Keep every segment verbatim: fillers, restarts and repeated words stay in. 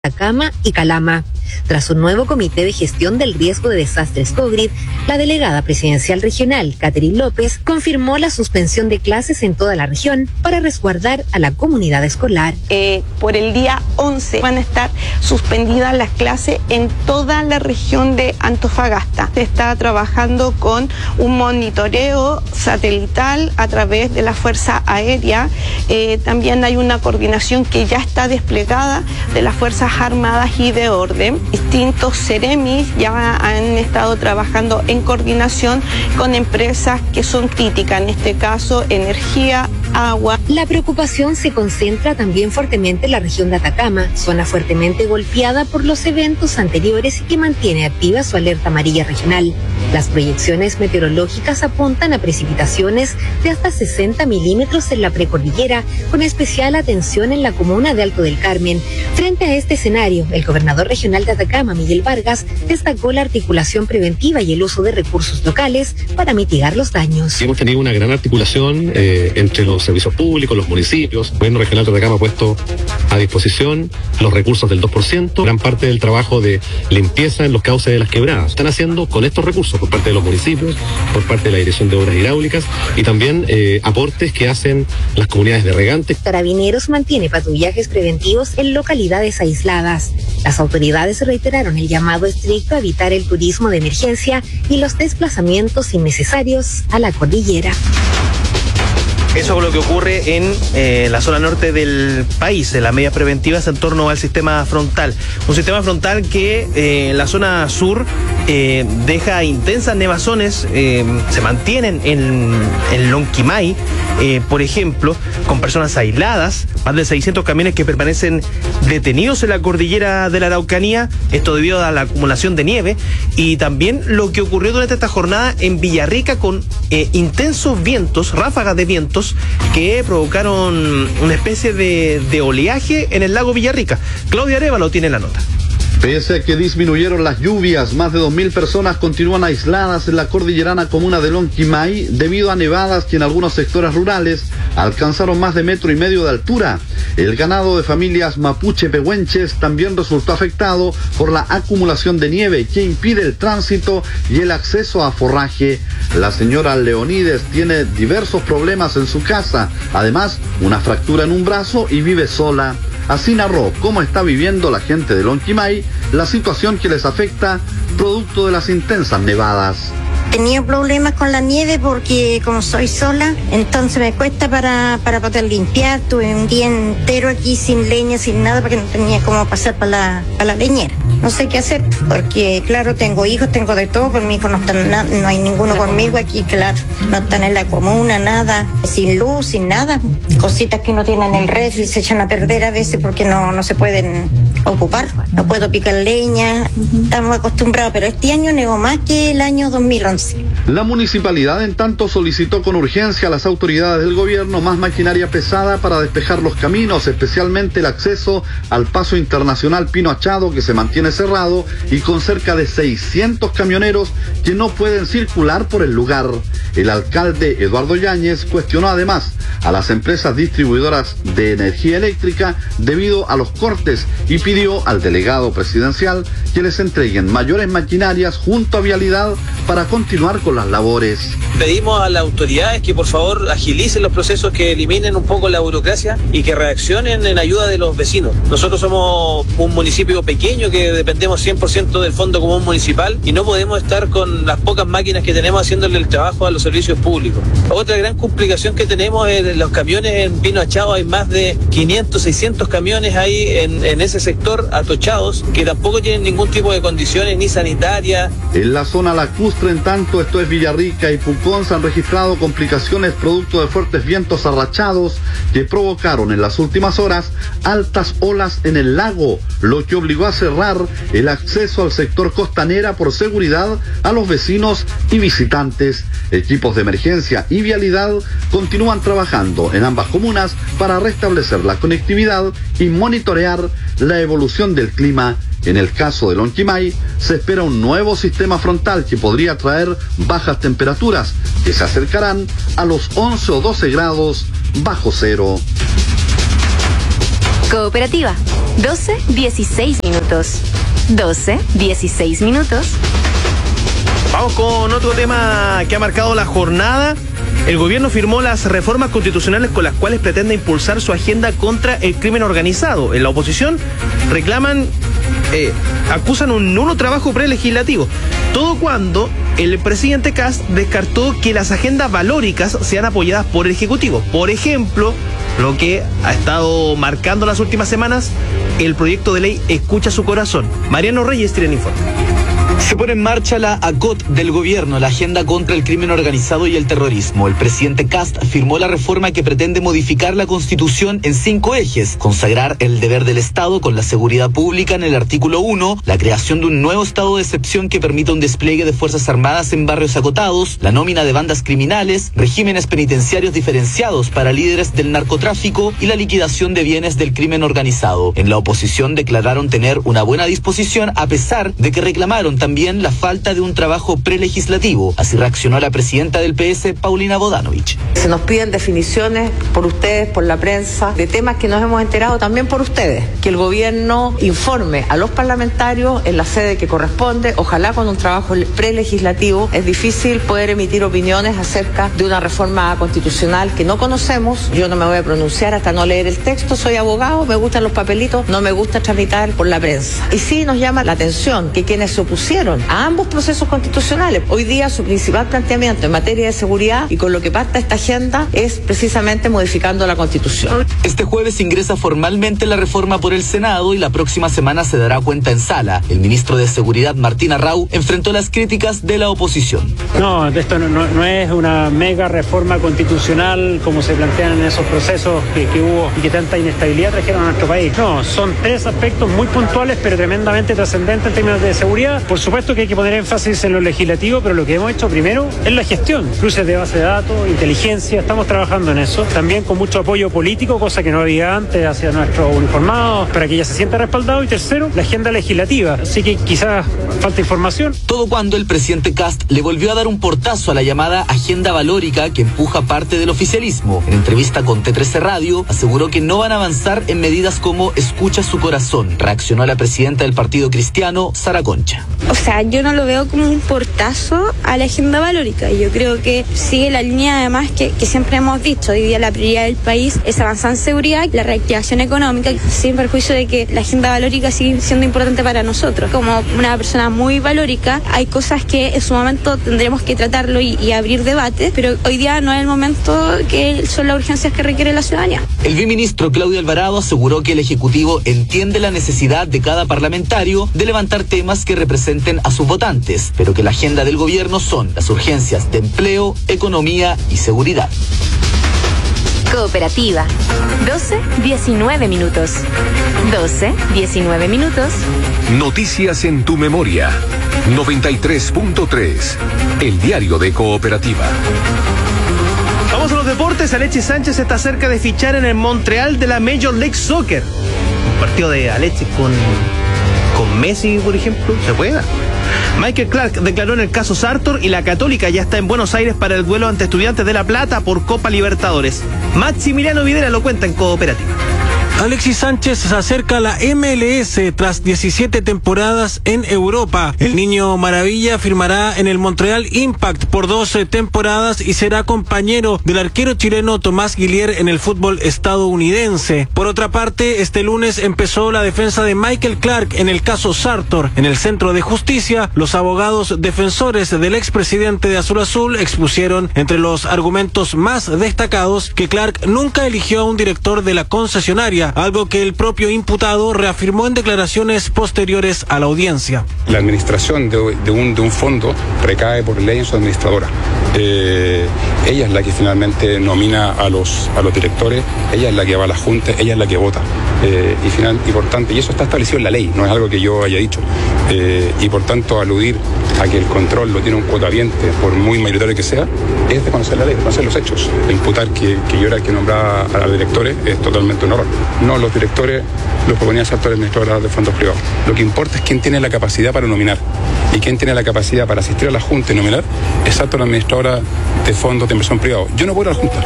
Atacama y Calama. Tras un nuevo comité de gestión del riesgo de desastres COVID, la delegada presidencial regional, Catherine López, confirmó la suspensión de clases en toda la región para resguardar a la comunidad escolar. Eh, por el día once van a estar suspendidas las clases en toda la región de Antofagasta. Se está trabajando con un monitoreo satelital a través de la Fuerza Aérea. Eh, también hay una coordinación que ya está desplegada de las Fuerzas Armadas y de Orden. Distintos Ceremis ya han estado trabajando en coordinación con empresas que son críticas, en este caso energía, agua. La preocupación se concentra también fuertemente en la región de Atacama, zona fuertemente golpeada por los eventos anteriores y que mantiene activa su alerta amarilla regional. Las proyecciones meteorológicas apuntan a precipitaciones de hasta sesenta milímetros en la precordillera, con especial atención en la comuna de Alto del Carmen. Frente a este escenario, el gobernador regional de Atacama, Miguel Vargas, destacó la articulación preventiva y el uso de recursos locales para mitigar los daños. Hemos tenido una gran articulación eh, entre los servicios públicos, los municipios. El gobierno regional de Atacama ha puesto a disposición los recursos del dos por ciento, gran parte del trabajo de limpieza en los cauces de las quebradas. Están haciendo con estos recursos por parte de los municipios, por parte de la Dirección de Obras Hidráulicas y también eh, aportes que hacen las comunidades de regantes. Carabineros mantiene patrullajes preventivos en localidades aisladas. Las autoridades reiteraron el llamado estricto a evitar el turismo de emergencia y los desplazamientos innecesarios a la cordillera. Eso es lo que ocurre en eh, la zona norte del país, en las medidas preventivas en torno al sistema frontal. Un sistema frontal que eh, en la zona sur eh, deja intensas nevazones, eh, se mantienen en, en Lonquimay, eh, por ejemplo, con personas aisladas, más de seiscientos camiones que permanecen detenidos en la cordillera de la Araucanía, esto debido a la acumulación de nieve, y también lo que ocurrió durante esta jornada en Villarrica con eh, intensos vientos, ráfagas de vientos, que provocaron una especie de, de oleaje en el lago Villarrica. Claudia Arévalo tiene la nota. Pese a que disminuyeron las lluvias, más de dos mil personas continúan aisladas en la cordillerana comuna de Lonquimay debido a nevadas que en algunos sectores rurales alcanzaron más de metro y medio de altura. El ganado de familias mapuche pehuenches también resultó afectado por la acumulación de nieve que impide el tránsito y el acceso a forraje. La señora Leonides tiene diversos problemas en su casa, además una fractura en un brazo y vive sola. Así narró cómo está viviendo la gente de Lonquimay la situación que les afecta producto de las intensas nevadas. Tenía problemas con la nieve porque como soy sola, entonces me cuesta para, para poder limpiar. Tuve un día entero aquí sin leña, sin nada, porque no tenía cómo pasar para la, para la leñera. No sé qué hacer, porque claro, tengo hijos, tengo de todo, pero mis hijos no están, na, no hay ninguno conmigo aquí, claro. No están en la comuna, nada, sin luz, sin nada. Cositas que uno tiene en el refri se echan a perder a veces porque no, no se pueden ocupar. No puedo picar leña, estamos acostumbrados, pero este año negó más que el año dos mil once. La municipalidad, en tanto, solicitó con urgencia a las autoridades del gobierno más maquinaria pesada para despejar los caminos, especialmente el acceso al paso internacional Pino Achado, que se mantiene cerrado y con cerca de seiscientos camioneros que no pueden circular por el lugar. El alcalde Eduardo Yáñez cuestionó además a las empresas distribuidoras de energía eléctrica debido a los cortes y pidió al delegado presidencial que les entreguen mayores maquinarias junto a Vialidad para continuar con las labores. Pedimos a las autoridades que por favor agilicen los procesos, que eliminen un poco la burocracia y que reaccionen en ayuda de los vecinos. Nosotros somos un municipio pequeño que dependemos cien por ciento del Fondo Común Municipal y no podemos estar con las pocas máquinas que tenemos haciéndole el trabajo a los servicios públicos. Otra gran complicación que tenemos es los camiones en Pino Achado. Hay más de quinientos, seiscientos camiones ahí en, en ese sector atochados que tampoco tienen ningún tipo de condiciones ni sanitarias. En la zona lacustre, en tanto, esto es Villarrica y Pucón, se han registrado complicaciones producto de fuertes vientos arrachados que provocaron en las últimas horas altas olas en el lago, lo que obligó a cerrar el acceso al sector costanera por seguridad a los vecinos y visitantes. Equipos de emergencia y Vialidad continúan trabajando en ambas comunas para restablecer la conectividad y monitorear la evolución del clima. En el caso de Lonquimay, se espera un nuevo sistema frontal que podría traer bajas temperaturas que se acercarán a los once o doce grados bajo cero. Cooperativa, doce dieciséis minutos. doce dieciséis minutos. Vamos con otro tema que ha marcado la jornada. El gobierno firmó las reformas constitucionales con las cuales pretende impulsar su agenda contra el crimen organizado. En la oposición reclaman, eh, acusan un nulo trabajo prelegislativo. Todo cuando el presidente Kast descartó que las agendas valóricas sean apoyadas por el Ejecutivo. Por ejemplo, lo que ha estado marcando las últimas semanas, el proyecto de ley Escucha su Corazón. Mariano Reyes tiene el informe. Se pone en marcha la A C O T del gobierno, la agenda contra el crimen organizado y el terrorismo. El presidente Kast firmó la reforma que pretende modificar la Constitución en cinco ejes: consagrar el deber del Estado con la seguridad pública en el artículo uno, la creación de un nuevo estado de excepción que permita un despliegue de fuerzas armadas en barrios acotados, la nómina de bandas criminales, regímenes penitenciarios diferenciados para líderes del narcotráfico y la liquidación de bienes del crimen organizado. En la oposición declararon tener una buena disposición a pesar de que reclamaron también También la falta de un trabajo prelegislativo. Así reaccionó la presidenta del P S, Paulina Bodanovich. Se nos piden definiciones por ustedes, por la prensa, de temas que nos hemos enterado también por ustedes. Que el gobierno informe a los parlamentarios en la sede que corresponde, ojalá con un trabajo prelegislativo. Es difícil poder emitir opiniones acerca de una reforma constitucional que no conocemos. Yo no me voy a pronunciar hasta no leer el texto. Soy abogado, me gustan los papelitos, no me gusta tramitar por la prensa. Y sí nos llama la atención que quienes se opusieron a ambos procesos constitucionales, hoy día su principal planteamiento en materia de seguridad y con lo que pacta esta agenda es precisamente modificando la Constitución. Este jueves ingresa formalmente la reforma por el Senado y la próxima semana se dará cuenta en sala. El ministro de Seguridad, Martín Arrau, enfrentó las críticas de la oposición. No, esto no, no, no es una mega reforma constitucional como se plantean en esos procesos que, que hubo y que tanta inestabilidad trajeron a nuestro país. No, son tres aspectos muy puntuales pero tremendamente trascendentes en términos de seguridad. Por supuesto que hay que poner énfasis en lo legislativo, pero lo que hemos hecho primero es la gestión, cruces de base de datos, inteligencia, estamos trabajando en eso, también con mucho apoyo político, cosa que no había antes hacia nuestros uniformados, para que ya se sienta respaldado, y tercero, la agenda legislativa, así que quizás falta información. Todo cuando el presidente Kast le volvió a dar un portazo a la llamada agenda valórica que empuja parte del oficialismo. En entrevista con T trece Radio, aseguró que no van a avanzar en medidas como Escucha su Corazón. Reaccionó la presidenta del Partido Cristiano, Sara Concha. O sea, yo no lo veo como un portazo a la agenda valórica. Yo creo que sigue la línea además que, que siempre hemos dicho. Hoy día la prioridad del país es avanzar en seguridad, la reactivación económica, sin perjuicio de que la agenda valórica sigue siendo importante para nosotros. Como una persona muy valórica, hay cosas que en su momento tendremos que tratarlo y, y abrir debate, pero hoy día no es el momento que son las urgencias que requiere la ciudadanía. El viceministro Claudio Alvarado aseguró que el Ejecutivo entiende la necesidad de cada parlamentario de levantar temas que representen a sus votantes, pero que la agenda del gobierno son las urgencias de empleo, economía y seguridad. Cooperativa, doce diecinueve minutos. doce diecinueve minutos. Noticias en tu memoria. noventa y tres punto tres. El diario de Cooperativa. Vamos a los deportes. Alexis Sánchez está cerca de fichar en el Montreal de la Major League Soccer. Un partido de Alexis con, con Messi, por ejemplo, se puede dar. Michael Clark declaró en el caso Sartor y la Católica ya está en Buenos Aires para el duelo ante Estudiantes de La Plata por Copa Libertadores. Maximiliano Videla lo cuenta en Cooperativa. Alexis Sánchez se acerca a la M L S tras diecisiete temporadas en Europa. El niño maravilla firmará en el Montreal Impact por doce temporadas y será compañero del arquero chileno Tomás Guillier en el fútbol estadounidense. Por otra parte, este lunes empezó la defensa de Michael Clark en el caso Sartor. En el Centro de Justicia, los abogados defensores del expresidente de Azul Azul expusieron entre los argumentos más destacados que Clark nunca eligió a un director de la concesionaria, algo que el propio imputado reafirmó en declaraciones posteriores a la audiencia. La administración de, de, un, de un fondo recae por ley en su administradora. Eh, ella es la que finalmente nomina a los, a los directores, ella es la que va a la junta, ella es la que vota. Eh, y, final, y por tanto, y eso está establecido en la ley, no es algo que yo haya dicho. Eh, y por tanto, aludir a que el control lo tiene un cuotaviente, por muy mayoritario que sea, es de conocer la ley, de conocer los hechos. De imputar que, que yo era el que nombraba a los directores es totalmente un error. No, los directores los proponía Sartor, administradores de fondos privados. Lo que importa es quién tiene la capacidad para nominar. Y quién tiene la capacidad para asistir a la Junta y nominar es Sartor, administradora de fondos de inversión privada. Yo no puedo ir a la Junta.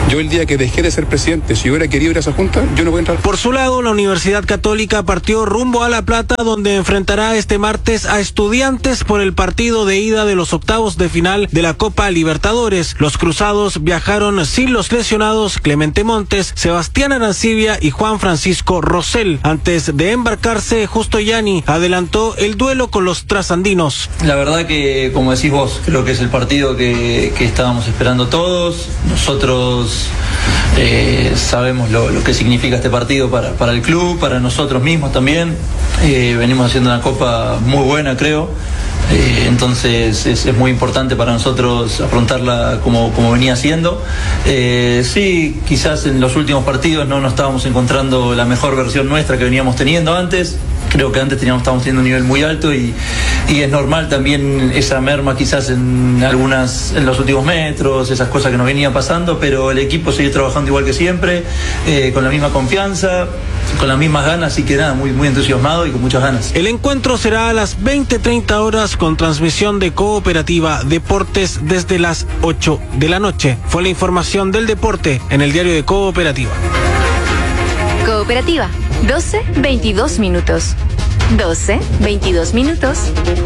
Yo el día que dejé de ser presidente, si yo hubiera querido ir a esa junta, yo no voy a entrar. Por su lado, la Universidad Católica partió rumbo a La Plata, donde enfrentará este martes a Estudiantes por el partido de ida de los octavos de final de la Copa Libertadores. Los cruzados viajaron sin los lesionados Clemente Montes, Sebastián Arancibia y Juan Francisco Rosell. Antes de embarcarse, Justo Yani adelantó el duelo con los trasandinos. La verdad que, como decís vos, creo que es el partido que, que estábamos esperando todos. Nosotros eh, sabemos lo, lo que significa este partido para, para el club, para nosotros mismos también. Eh, venimos haciendo una copa muy buena, creo. Eh, entonces es, es muy importante para nosotros afrontarla como, como venía haciendo. Eh, sí, quizás en los últimos partidos no nos estábamos encontrando la mejor versión nuestra que veníamos teniendo antes. Creo que antes teníamos, estábamos teniendo un nivel muy alto y, y es normal también esa merma quizás en algunas, en los últimos metros, esas cosas que nos venían pasando, pero el equipo sigue trabajando igual que siempre, eh, con la misma confianza, con las mismas ganas, así que nada, muy, muy entusiasmado y con muchas ganas. El encuentro será a las veinte treinta horas con transmisión de Cooperativa Deportes desde las ocho de la noche. Fue la información del deporte en el diario de Cooperativa. Cooperativa, doce veintidós minutos. doce veintidós minutos.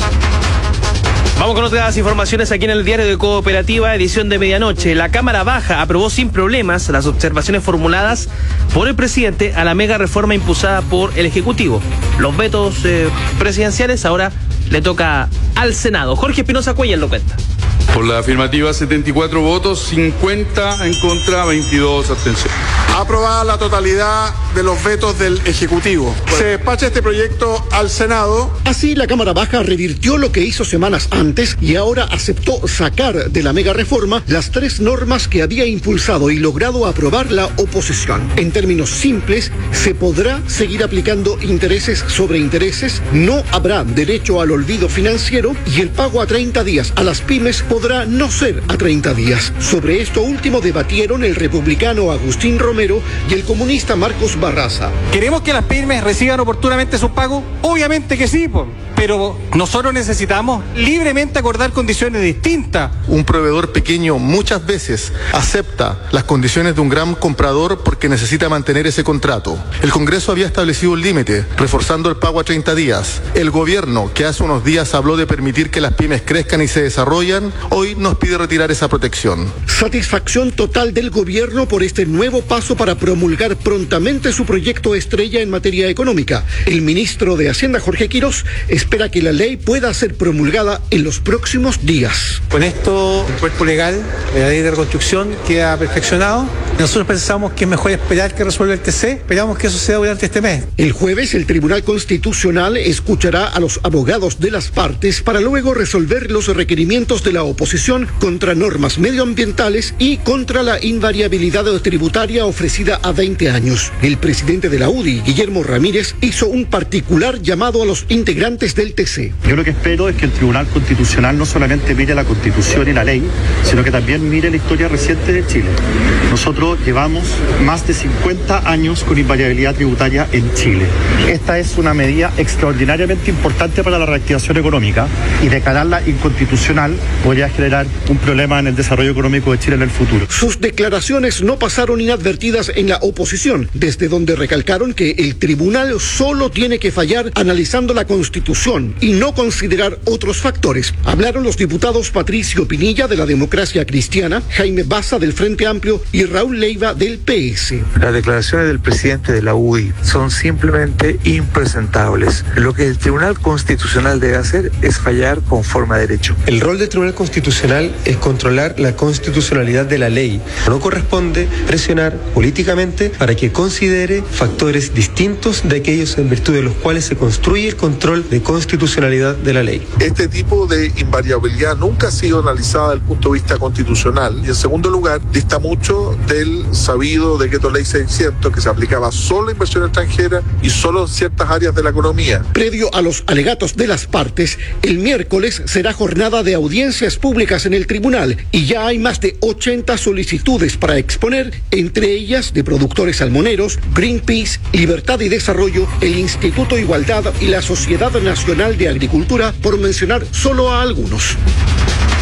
Vamos con otras informaciones aquí en el diario de Cooperativa, edición de medianoche. La Cámara Baja aprobó sin problemas las observaciones formuladas por el presidente a la mega reforma impulsada por el Ejecutivo. Los vetos eh, presidenciales ahora le toca al Senado. Jorge Espinosa Cuellar lo cuenta. Por la afirmativa, setenta y cuatro votos, cincuenta en contra, veintidós abstenciones. Aprobada la totalidad de los vetos del Ejecutivo. Se despacha este proyecto al Senado. Así, la Cámara Baja revirtió lo que hizo semanas antes y ahora aceptó sacar de la mega reforma las tres normas que había impulsado y logrado aprobar la oposición. En términos simples, se podrá seguir aplicando intereses sobre intereses, no habrá derecho al olvido financiero y el pago a treinta días a las pymes podrá no ser a treinta días. Sobre esto último debatieron el republicano Agustín Romero y el comunista Marcos Barraza. ¿Queremos que las pymes reciban oportunamente su pago? Obviamente que sí, po. Pero nosotros necesitamos libremente acordar condiciones distintas. Un proveedor pequeño muchas veces acepta las condiciones de un gran comprador porque necesita mantener ese contrato. El Congreso había establecido un límite, reforzando el pago a treinta días. El gobierno, que hace unos días habló de permitir que las pymes crezcan y se desarrollan, hoy nos pide retirar esa protección. Satisfacción total del gobierno por este nuevo paso para promulgar prontamente su proyecto estrella en materia económica. El ministro de Hacienda, Jorge Quirós, espera que la ley pueda ser promulgada en los próximos días. Con esto, el cuerpo legal de la ley de reconstrucción queda perfeccionado. Nosotros pensamos que es mejor esperar que resuelva el T C. Esperamos que eso sea durante este mes. El jueves, el Tribunal Constitucional escuchará a los abogados de las partes para luego resolver los requerimientos de la oposición contra normas medioambientales y contra la invariabilidad tributaria ofrecida a veinte años. El presidente de la U D I, Guillermo Ramírez, hizo un particular llamado a los integrantes del T C. Yo lo que espero es que el Tribunal Constitucional no solamente mire la Constitución y la ley, sino que también mire la historia reciente de Chile. Nosotros llevamos más de cincuenta años con invariabilidad tributaria en Chile. Esta es una medida extraordinariamente importante para la reactivación económica y declararla inconstitucional podría generar un problema en el desarrollo económico de Chile en el futuro. Sus declaraciones no pasaron inadvertidas en la oposición, desde donde recalcaron que el tribunal solo tiene que fallar analizando la Constitución y no considerar otros factores. Hablaron los diputados Patricio Pinilla de la Democracia Cristiana, Jaime Baza del Frente Amplio y Raúl Leiva del P S. Las declaraciones del presidente de la U D I son simplemente impresentables. Lo que el Tribunal Constitucional debe hacer es fallar conforme a derecho. El rol del Tribunal Constitucional es controlar la constitucionalidad de la ley. No corresponde presionar políticamente para que considere factores distintos de aquellos en virtud de los cuales se construye el control de constitucionalidad de la ley. Este tipo de invariabilidad nunca ha sido analizada desde el punto de vista constitucional y en segundo lugar dista mucho del sabido decreto ley seiscientos que se aplicaba solo a inversión extranjera y solo en ciertas áreas de la economía. Previo a los alegatos de las partes, el miércoles será jornada de audiencias públicas en el tribunal y ya hay más de ochenta solicitudes para exponer, entre ellas de productores salmoneros, Greenpeace, Libertad y Desarrollo, el Instituto Igualdad y la Sociedad Nacional de Agricultura, por mencionar solo a algunos.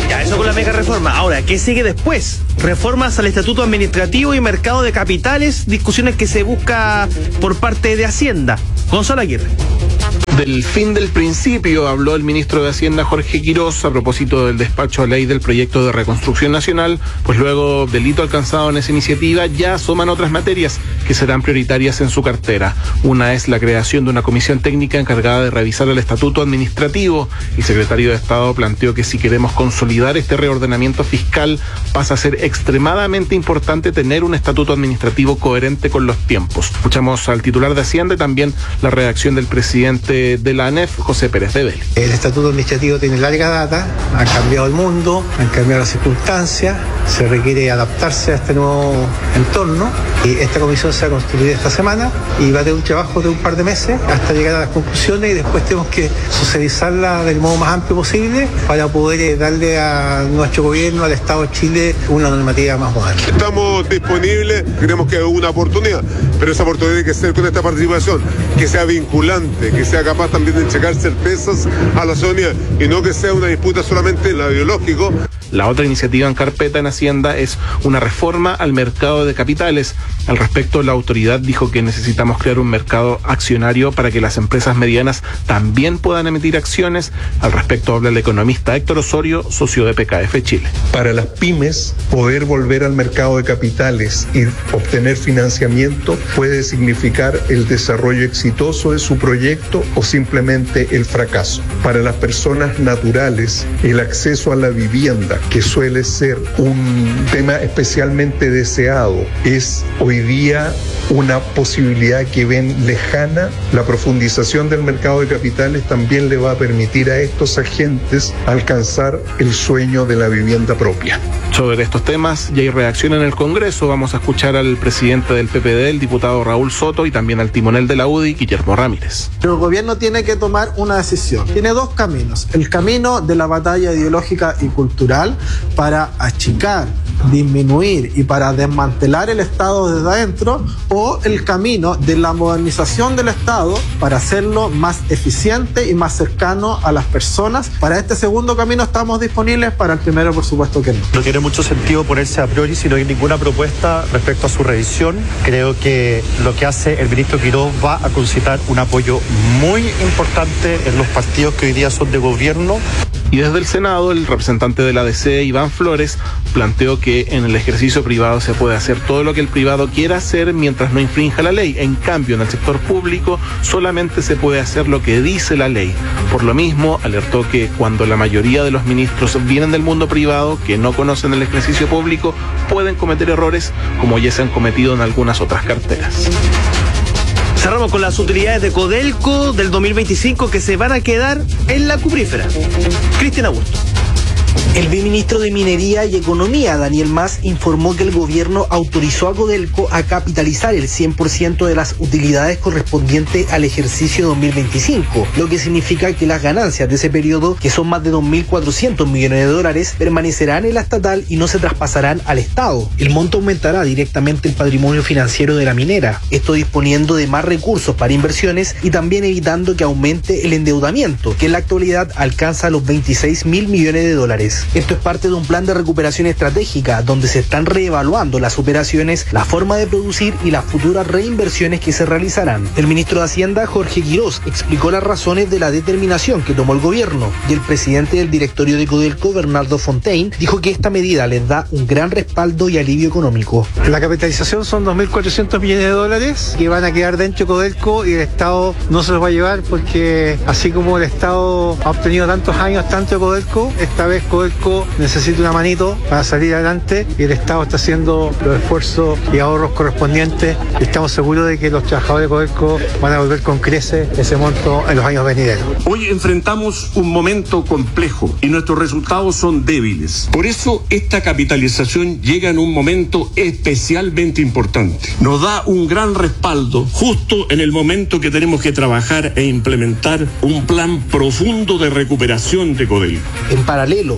Ya, eso con la mega reforma. Ahora, ¿qué sigue después? Reformas al Estatuto Administrativo y Mercado de Capitales, discusiones que se busca por parte de Hacienda. Gonzalo Aguirre. Del fin del principio habló el ministro de Hacienda Jorge Quirós a propósito del despacho a ley del proyecto de reconstrucción nacional, pues luego del hito alcanzado en esa iniciativa ya asoman otras materias que serán prioritarias en su cartera. Una es la creación de una comisión técnica encargada de revisar el estatuto administrativo. El secretario de Estado planteó que si queremos consolidar este reordenamiento fiscal pasa a ser extremadamente importante tener un estatuto administrativo coherente con los tiempos. Escuchamos al titular de Hacienda y también la reacción del presidente de la ANEF, José Pérez de Vélez. El estatuto administrativo tiene larga data, ha cambiado el mundo, han cambiado las circunstancias, se requiere adaptarse a este nuevo entorno y esta comisión se ha constituido esta semana y va a tener un trabajo de un par de meses hasta llegar a las conclusiones y después tenemos que socializarla del modo más amplio posible para poder darle a nuestro gobierno, al Estado de Chile, una normativa más moderna. Estamos disponibles, creemos que es una oportunidad, pero esa oportunidad tiene que ser con esta participación, que sea vinculante, que sea capaz también de entregar certezas a la ciudadanía y no que sea una disputa solamente en lo ideológico. La otra iniciativa en carpeta en Hacienda es una reforma al mercado de capitales. Al respecto, la autoridad dijo que necesitamos crear un mercado accionario para que las empresas medianas también puedan emitir acciones. Al respecto habla el economista Héctor Osorio, socio de P K F Chile. Para las pymes, poder volver al mercado de capitales y obtener financiamiento puede significar el desarrollo exitoso de su proyecto o simplemente el fracaso. Para las personas naturales, el acceso a la vivienda, que suele ser un tema especialmente deseado, es hoy día una posibilidad que ven lejana. La profundización del mercado de capitales también le va a permitir a estos agentes alcanzar el sueño de la vivienda propia. Sobre estos temas ya hay reacción en el Congreso. Vamos a escuchar al presidente del P P D, el diputado Raúl Soto, y también al timonel de la U D I, Guillermo Ramírez. Pero el gobierno tiene que tomar una decisión. Tiene dos caminos. El camino de la batalla ideológica y cultural para achicar, disminuir y para desmantelar el Estado desde adentro, o el camino de la modernización del Estado para hacerlo más eficiente y más cercano a las personas. Para este segundo camino estamos disponibles, para el primero por supuesto que no. No tiene mucho sentido ponerse a priori si no hay ninguna propuesta respecto a su revisión. Creo que lo que hace el ministro Quirós va a concitar un apoyo muy importante en los partidos que hoy día son de gobierno. Y desde el Senado, el representante de la A D C, Iván Flores, planteó que en el ejercicio privado se puede hacer todo lo que el privado quiera hacer mientras no infrinja la ley. En cambio, en el sector público solamente se puede hacer lo que dice la ley. Por lo mismo, alertó que cuando la mayoría de los ministros vienen del mundo privado, que no conocen el ejercicio público, pueden cometer errores como ya se han cometido en algunas otras carteras. Cerramos con las utilidades de Codelco del dos mil veinticinco que se van a quedar en la cuprífera. Cristian Augusto. El viceministro de Minería y Economía, Daniel Mas, informó que el gobierno autorizó a Codelco a capitalizar el cien por ciento de las utilidades correspondientes al ejercicio dos mil veinticinco, lo que significa que las ganancias de ese periodo, que son más de dos mil cuatrocientos millones de dólares, permanecerán en la estatal y no se traspasarán al Estado. El monto aumentará directamente el patrimonio financiero de la minera, esto disponiendo de más recursos para inversiones y también evitando que aumente el endeudamiento, que en la actualidad alcanza los veintiséis mil millones de dólares. Esto es parte de un plan de recuperación estratégica donde se están reevaluando las operaciones, la forma de producir y las futuras reinversiones que se realizarán. El ministro de Hacienda, Jorge Quirós, explicó las razones de la determinación que tomó el gobierno y el presidente del directorio de Codelco, Bernardo Fontaine, dijo que esta medida les da un gran respaldo y alivio económico. La capitalización son dos mil cuatrocientos millones de dólares que van a quedar dentro de Codelco y el Estado no se los va a llevar porque así como el Estado ha obtenido tantos años tanto de Codelco, esta vez Codelco necesita una manito para salir adelante y el Estado está haciendo los esfuerzos y ahorros correspondientes y estamos seguros de que los trabajadores de Codelco van a volver con creces ese monto en los años venideros. Hoy enfrentamos un momento complejo y nuestros resultados son débiles. Por eso esta capitalización llega en un momento especialmente importante. Nos da un gran respaldo justo en el momento que tenemos que trabajar e implementar un plan profundo de recuperación de Codelco. En paralelo,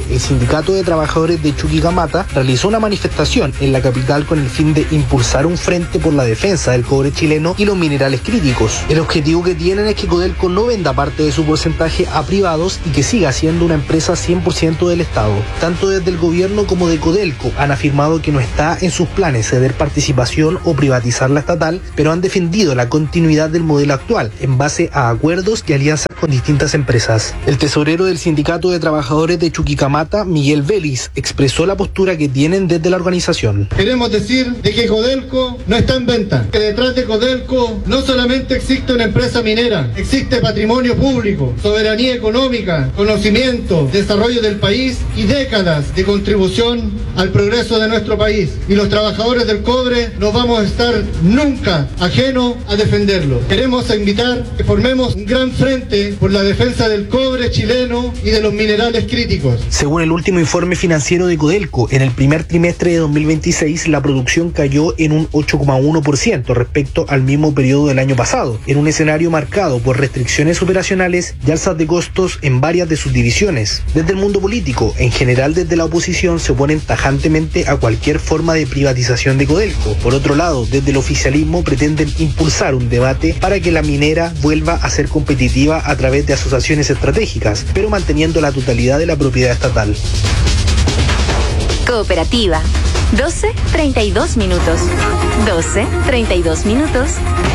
el Sindicato de Trabajadores de Chuquicamata realizó una manifestación en la capital con el fin de impulsar un frente por la defensa del cobre chileno y los minerales críticos. El objetivo que tienen es que Codelco no venda parte de su porcentaje a privados y que siga siendo una empresa cien por ciento del Estado. Tanto desde el gobierno como de Codelco han afirmado que no está en sus planes ceder participación o privatizar la estatal, pero han defendido la continuidad del modelo actual en base a acuerdos y alianzas con distintas empresas. El tesorero del Sindicato de Trabajadores de Chuquicamata, Miguel Vélez, expresó la postura que tienen desde la organización. Queremos decir de que Codelco no está en venta, que detrás de Codelco no solamente existe una empresa minera, existe patrimonio público, soberanía económica, conocimiento, desarrollo del país y décadas de contribución al progreso de nuestro país. Y los trabajadores del cobre no vamos a estar nunca ajenos a defenderlo. Queremos invitar que formemos un gran frente por la defensa del cobre chileno y de los minerales críticos. Según el último informe financiero de Codelco, en el primer trimestre de dos mil veintiséis la producción cayó en un ocho coma uno por ciento respecto al mismo periodo del año pasado, en un escenario marcado por restricciones operacionales y alzas de costos en varias de sus divisiones. Desde el mundo político, en general desde la oposición, se oponen tajantemente a cualquier forma de privatización de Codelco. Por otro lado, desde el oficialismo pretenden impulsar un debate para que la minera vuelva a ser competitiva a través de asociaciones estratégicas, pero manteniendo la totalidad de la propiedad estatal. Cooperativa. doce treinta y dos minutos. doce treinta y dos minutos.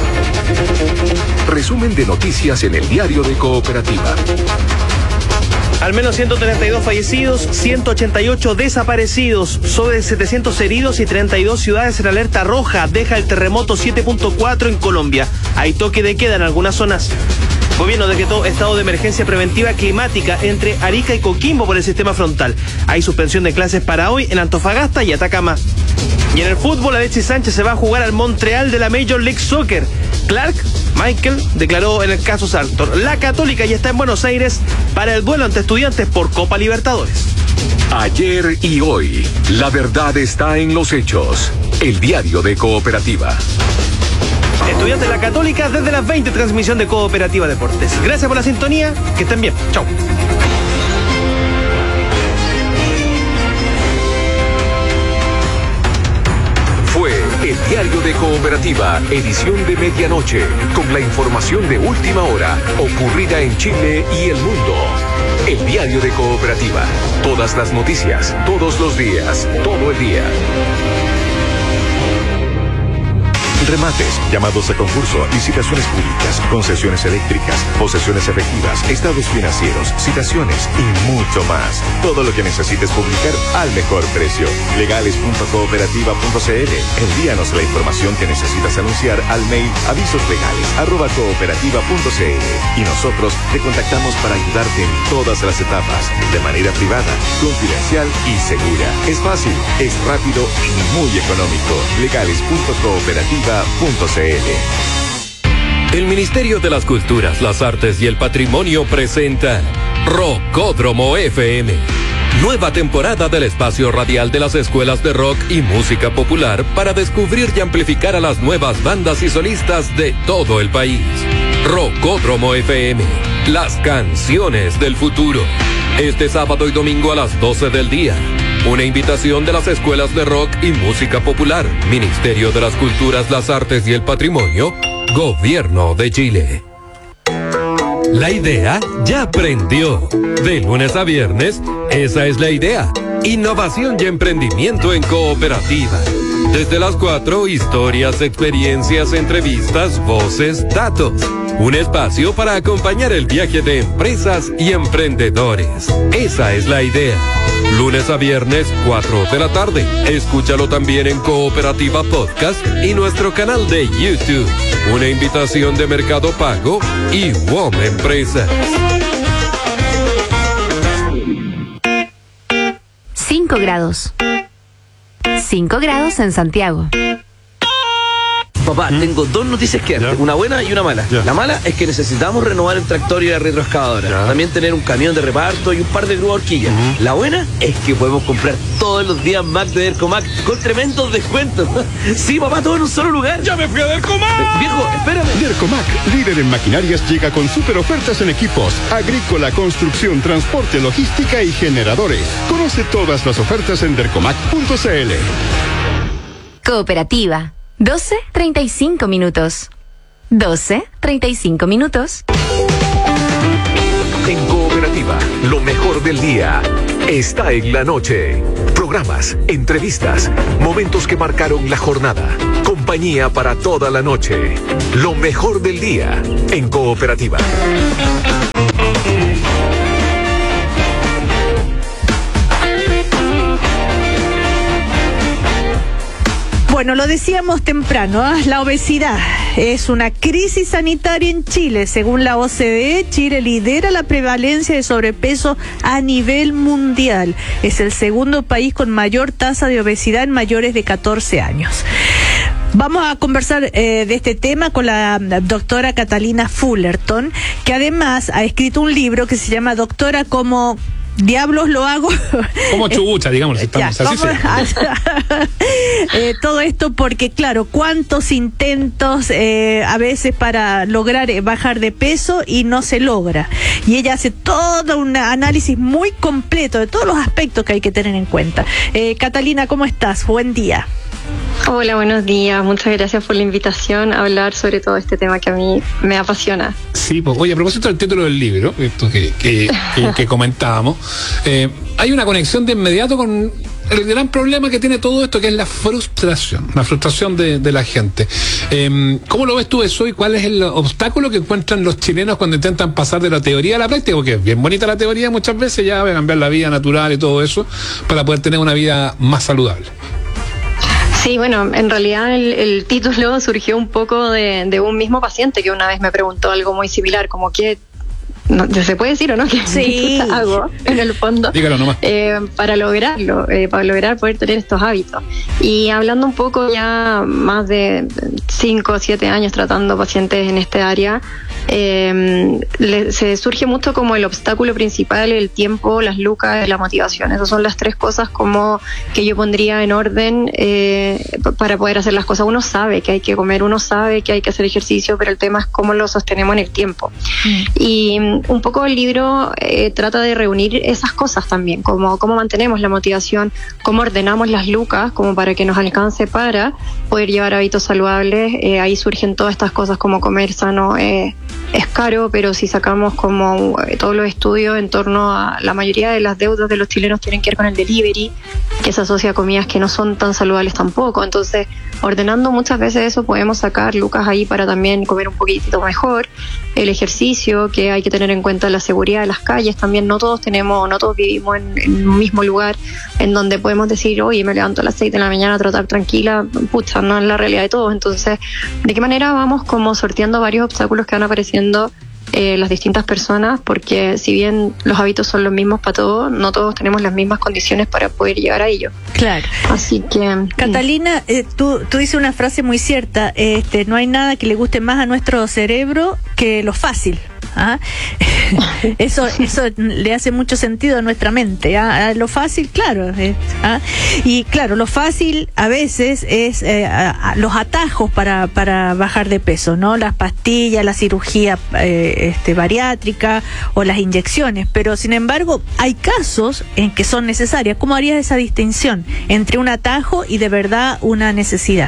Resumen de noticias en el diario de Cooperativa. Al menos ciento treinta y dos fallecidos, ciento ochenta y ocho desaparecidos, sobre setecientos heridos y treinta y dos ciudades en alerta roja. Deja el terremoto siete punto cuatro en Colombia. Hay toque de queda en algunas zonas. Gobierno decretó estado de emergencia preventiva climática entre Arica y Coquimbo por el sistema frontal. Hay suspensión de clases para hoy en Antofagasta y Atacama. Y en el fútbol, Alexis Sánchez se va a jugar al Montreal de la Major League Soccer. Clark Michael declaró en el caso Sartor. La Católica ya está en Buenos Aires para el duelo ante Estudiantes por Copa Libertadores. Ayer y hoy, la verdad está en los hechos. El diario de Cooperativa. Estudiantes de la Católica desde las veinte, transmisión de Cooperativa Deportes. Gracias por la sintonía, que estén bien. Chau. Fue el diario de Cooperativa, edición de medianoche, con la información de última hora, ocurrida en Chile y el mundo. El diario de Cooperativa. Todas las noticias, todos los días, todo el día. Remates, llamados a concurso, licitaciones públicas, concesiones eléctricas, posesiones efectivas, estados financieros, citaciones y mucho más. Todo lo que necesites publicar al mejor precio. legales punto cooperativa punto c l. Envíanos la información que necesitas anunciar al mail avisoslegales arroba cooperativa punto c l y nosotros te contactamos para ayudarte en todas las etapas, de manera privada, confidencial y segura. Es fácil, es rápido y muy económico. legales punto cooperativa punto c l. El Ministerio de las Culturas, las Artes y el Patrimonio presenta Rockódromo F M. Nueva temporada del espacio radial de las escuelas de rock y música popular para descubrir y amplificar a las nuevas bandas y solistas de todo el país. Rockódromo F M, las canciones del futuro. Este sábado y domingo a las doce del día. Una invitación de las escuelas de rock y música popular, Ministerio de las Culturas, las Artes y el Patrimonio, Gobierno de Chile. La idea ya prendió. De lunes a viernes, esa es la idea. Innovación y emprendimiento en Cooperativa. Desde las cuatro, historias, experiencias, entrevistas, voces, datos. Un espacio para acompañar el viaje de empresas y emprendedores. Esa es la idea. Lunes a viernes, cuatro de la tarde. Escúchalo también en Cooperativa Podcast y nuestro canal de YouTube. Una invitación de Mercado Pago y W O M Empresas. cinco grados. cinco grados en Santiago. Papá, ¿Mm? tengo dos noticias que darte, una buena y una mala. Ya. La mala es que necesitamos renovar el tractor y la retroexcavadora. Ya. También tener un camión de reparto y un par de grúas horquillas. Uh-huh. La buena es que podemos comprar todos los días Mac de Dercomac con tremendos descuentos. Sí, papá, todo en un solo lugar. ¡Ya me fui a Dercomac! Eh, viejo, espérame. Dercomac, líder en maquinarias, llega con super ofertas en equipos agrícola, construcción, transporte, logística y generadores. Conoce todas las ofertas en dercomac punto c l. Cooperativa. doce treinta y cinco minutos. doce treinta y cinco minutos. En Cooperativa, lo mejor del día está en la noche. Programas, entrevistas, momentos que marcaron la jornada. Compañía para toda la noche. Lo mejor del día en Cooperativa. Bueno, lo decíamos temprano, ¿eh? La obesidad es una crisis sanitaria en Chile. Según la O C D E, Chile lidera la prevalencia de sobrepeso a nivel mundial. Es el segundo país con mayor tasa de obesidad en mayores de catorce años. Vamos a conversar eh, de este tema con la doctora Catalina Fullerton, que además ha escrito un libro que se llama Doctora, ¿cómo diablos lo hago? Como chubucha, digamos, estamos ya, así. eh, todo esto porque, claro, cuántos intentos eh, a veces para lograr eh, bajar de peso y no se logra. Y ella hace todo un análisis muy completo de todos los aspectos que hay que tener en cuenta. Eh, Catalina, ¿cómo estás? Buen día. Hola, buenos días. Muchas gracias por la invitación a hablar sobre todo este tema que a mí me apasiona. Sí, pues, oye, a propósito del título del libro, esto que, que, que, que comentábamos, eh, hay una conexión de inmediato con el gran problema que tiene todo esto, que es la frustración, la frustración de, de la gente. Eh, ¿Cómo lo ves tú eso y cuál es el obstáculo que encuentran los chilenos cuando intentan pasar de la teoría a la práctica? Porque es bien bonita la teoría muchas veces, ya va a cambiar la vida natural y todo eso, para poder tener una vida más saludable. Sí, bueno, en realidad el, el título surgió un poco de, de un mismo paciente que una vez me preguntó algo muy similar, como que, no, ¿se puede decir o no? ¿Qué sí. hago en el fondo? Dígalo nomás. Eh, para lograrlo, eh, para lograr poder tener estos hábitos. Y hablando un poco ya más de cinco o siete años tratando pacientes en este área, eh, le, se surge mucho como el obstáculo principal, el tiempo, las lucas, la motivación. Esas son las tres cosas como que yo pondría en orden eh, para poder hacer las cosas. Uno sabe que hay que comer, uno sabe que hay que hacer ejercicio, pero el tema es cómo lo sostenemos en el tiempo. Mm. Y un poco el libro eh, trata de reunir esas cosas también, como cómo mantenemos la motivación, cómo ordenamos las lucas, como para que nos alcance para poder llevar hábitos saludables. Eh, ahí surgen todas estas cosas como comer sano. Eh, es caro, pero si sacamos como eh, todos los estudios en torno a la mayoría de las deudas de los chilenos tienen que ver con el delivery, que se asocia a comidas que no son tan saludables tampoco. Entonces, ordenando muchas veces eso, podemos sacar lucas ahí para también comer un poquitito mejor. El ejercicio, que hay que tener en cuenta la seguridad de las calles, también no todos tenemos, no todos vivimos en, en un mismo lugar en donde podemos decir, oye, me levanto a las seis de la mañana a trotar tranquila. Pucha, no es la realidad de todos. Entonces, ¿de qué manera vamos como sorteando varios obstáculos que van apareciendo Eh, las distintas personas? Porque si bien los hábitos son los mismos para todos, no todos tenemos las mismas condiciones para poder llegar a ello. Claro. Así que... Catalina, eh, tú, tú dices una frase muy cierta, este, no hay nada que le guste más a nuestro cerebro que lo fácil. ¿Ah? eso eso le hace mucho sentido a nuestra mente. ¿Ah? Lo fácil, claro. Eh, ¿ah? Y claro, lo fácil a veces es eh, a, a los atajos para, para bajar de peso, ¿no? Las pastillas, la cirugía eh, este, bariátrica o las inyecciones. Pero sin embargo, hay casos en que son necesarias. ¿Cómo harías esa distinción entre un atajo y de verdad una necesidad?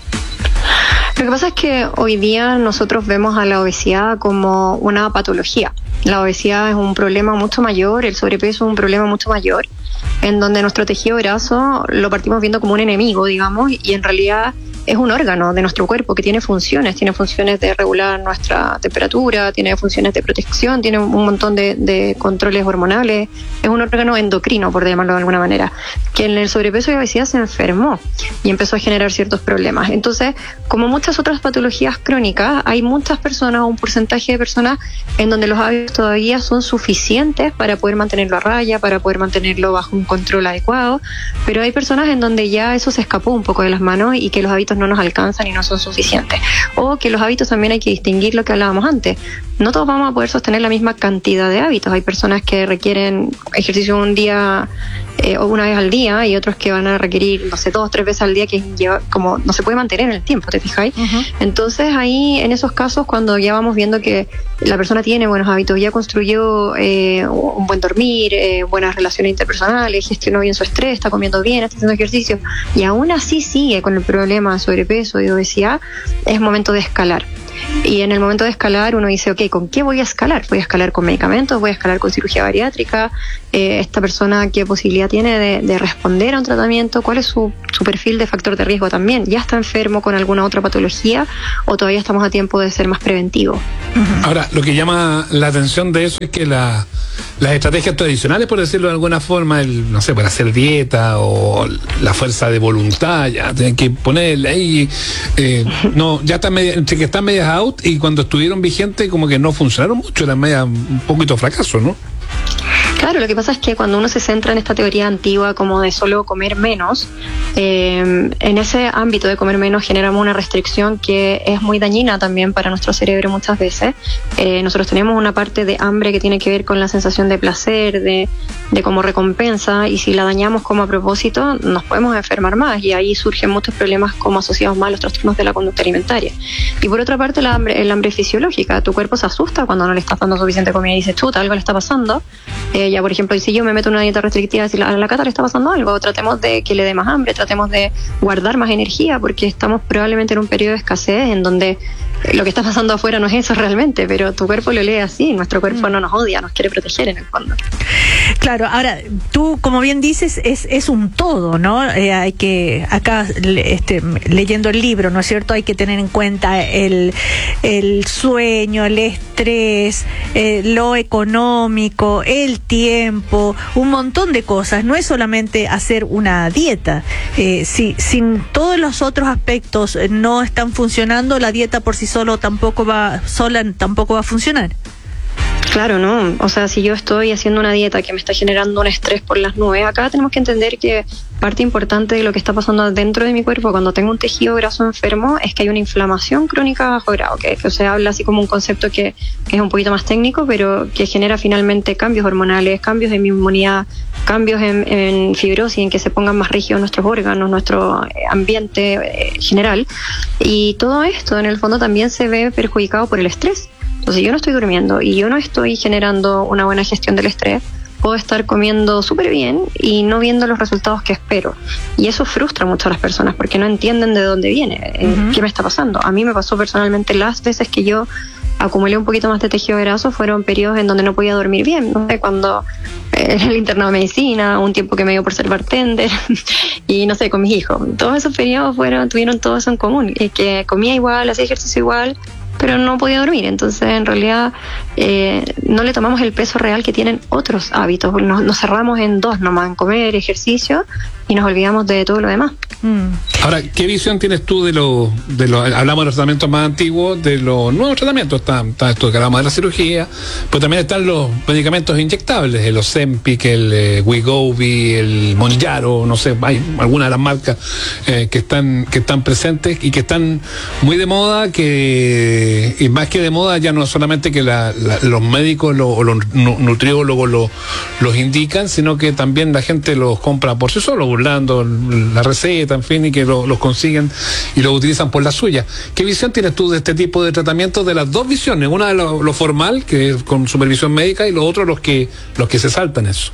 Lo que pasa es que hoy día nosotros vemos a la obesidad como una patología. La obesidad es un problema mucho mayor, el sobrepeso es un problema mucho mayor, en donde nuestro tejido graso lo partimos viendo como un enemigo, digamos, y en realidad es un órgano de nuestro cuerpo que tiene funciones, tiene funciones de regular nuestra temperatura, tiene funciones de protección, tiene un montón de, de controles hormonales, es un órgano endocrino, por llamarlo de alguna manera, que en el sobrepeso y obesidad se enfermó y empezó a generar ciertos problemas. Entonces, como muchas otras patologías crónicas, hay muchas personas, un porcentaje de personas en donde los hábitos todavía son suficientes para poder mantenerlo a raya, para poder mantenerlo bajo un control adecuado, pero hay personas en donde ya eso se escapó un poco de las manos y que los hábitos no nos alcanzan y no son suficientes. O que los hábitos también hay que distinguir lo que hablábamos antes. No todos vamos a poder sostener la misma cantidad de hábitos. Hay personas que requieren ejercicio un día eh, o una vez al día y otros que van a requerir, no sé, dos, tres veces al día, que lleva, como no se puede mantener en el tiempo, ¿te fijáis? Uh-huh. Entonces ahí, en esos casos, cuando ya vamos viendo que la persona tiene buenos hábitos, ya construyó eh, un buen dormir, eh, buenas relaciones interpersonales, gestionó bien su estrés, está comiendo bien, está haciendo ejercicio, y aún así sigue con el problema de sobrepeso y de obesidad, es momento de escalar. Y en el momento de escalar uno dice, ok, ¿con qué voy a escalar? ¿Voy a escalar con medicamentos? ¿Voy a escalar con cirugía bariátrica? Eh, ¿Esta persona qué posibilidad tiene de, de responder a un tratamiento? ¿Cuál es su, su perfil de factor de riesgo también? ¿Ya está enfermo con alguna otra patología o todavía estamos a tiempo de ser más preventivos? Ahora, lo que llama la atención de eso es que la, las estrategias tradicionales, por decirlo de alguna forma, el, no sé, para hacer dieta o la fuerza de voluntad, ya tienen que ponerle ahí, eh, no, ya están media, entre que están medias out, y cuando estuvieron vigentes como que no funcionaron mucho, eran media un poquito fracaso, ¿no? Claro, lo que pasa es que cuando uno se centra en esta teoría antigua como de solo comer menos, eh, en ese ámbito de comer menos generamos una restricción que es muy dañina también para nuestro cerebro muchas veces. Eh, nosotros tenemos una parte de hambre que tiene que ver con la sensación de placer, de, de como recompensa, y si la dañamos como a propósito, nos podemos enfermar más, y ahí surgen muchos problemas como asociados más a los trastornos de la conducta alimentaria. Y por otra parte, el hambre, el hambre fisiológica. Tu cuerpo se asusta cuando no le estás dando suficiente comida y dices, chuta, algo le está pasando. Eh, ya por ejemplo, si yo me meto en una dieta restrictiva, si a la Cata le está pasando algo, tratemos de que le dé más hambre, tratemos de guardar más energía, porque estamos probablemente en un periodo de escasez en donde lo que está pasando afuera no es eso realmente, pero tu cuerpo lo lee así, nuestro cuerpo no nos odia, nos quiere proteger en el fondo. Claro, ahora, tú, como bien dices, es, es un todo, ¿no? Eh, hay que, acá, este, leyendo el libro, ¿no es cierto? Hay que tener en cuenta el, el sueño, el estrés, eh, lo económico, el tiempo, un montón de cosas. No es solamente hacer una dieta. Eh, si sin todos los otros aspectos no están funcionando, la dieta por sí solo tampoco va, sola tampoco va a funcionar. Claro, ¿no? O sea, si yo estoy haciendo una dieta que me está generando un estrés por las nubes, acá tenemos que entender que parte importante de lo que está pasando dentro de mi cuerpo cuando tengo un tejido graso enfermo es que hay una inflamación crónica a bajo grado, que, que se habla así como un concepto que, que es un poquito más técnico, pero que genera finalmente cambios hormonales, cambios en mi inmunidad, cambios en, en fibrosis, en que se pongan más rígidos nuestros órganos, nuestro ambiente eh, general. Y todo esto en el fondo también se ve perjudicado por el estrés. Entonces, yo no estoy durmiendo y yo no estoy generando una buena gestión del estrés, puedo estar comiendo súper bien y no viendo los resultados que espero. Y eso frustra mucho a las personas porque no entienden de dónde viene, uh-huh. qué me está pasando. A mí me pasó personalmente las veces que yo acumulé un poquito más de tejido graso, fueron periodos en donde no podía dormir bien, no sé, cuando eh, el internado de medicina, un tiempo que me dio por ser bartender y no sé, con mis hijos. Todos esos periodos fueron, tuvieron todo eso en común, eh, que comía igual, hacía ejercicio igual, pero no podía dormir. Entonces, en realidad, eh, no le tomamos el peso real que tienen otros hábitos. Nos, nos cerramos en dos nomás, en comer, ejercicio, y nos olvidamos de todo lo demás. Mm. Ahora, ¿qué visión tienes tú de los, de los, hablamos de los tratamientos más antiguos, de los nuevos tratamientos? Está, está esto que hablamos de la cirugía, pero también están los medicamentos inyectables, el Ozempic, el eh, Wegovy, el Mounjaro, no sé, hay algunas de las marcas eh, que están que están presentes y que están muy de moda, que y más que de moda ya no es solamente que la, la, los médicos lo, o los nutriólogos lo, los indican, sino que también la gente los compra por sí solo, burlando la receta, en fin, y que lo, los consiguen y lo utilizan por la suya. ¿Qué visión tienes tú de este tipo de tratamientos, de las dos visiones? Una de lo, lo formal, que es con supervisión médica, y lo otro los que los que se saltan eso.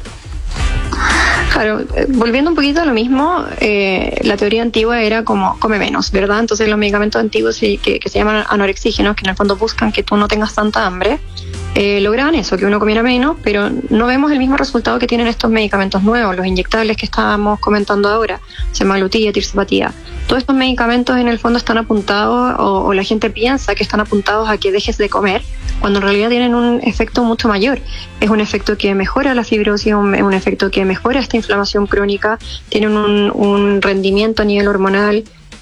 Claro, eh, volviendo un poquito a lo mismo, eh, la teoría antigua era como come menos, ¿verdad? Entonces los medicamentos antiguos que, que se llaman anorexígenos, que en el fondo buscan que tú no tengas tanta hambre, eh, lograban eso, que uno comiera menos, pero no vemos el mismo resultado que tienen estos medicamentos nuevos, los inyectables que estábamos comentando ahora, semaglutida, tirzepatida. Todos estos medicamentos en el fondo están apuntados, o, o la gente piensa que están apuntados a que dejes de comer, cuando en realidad tienen un efecto mucho mayor. Es un efecto que mejora la fibrosis, un, un efecto que mejora esta inflamación crónica, tienen un, un rendimiento a nivel hormonal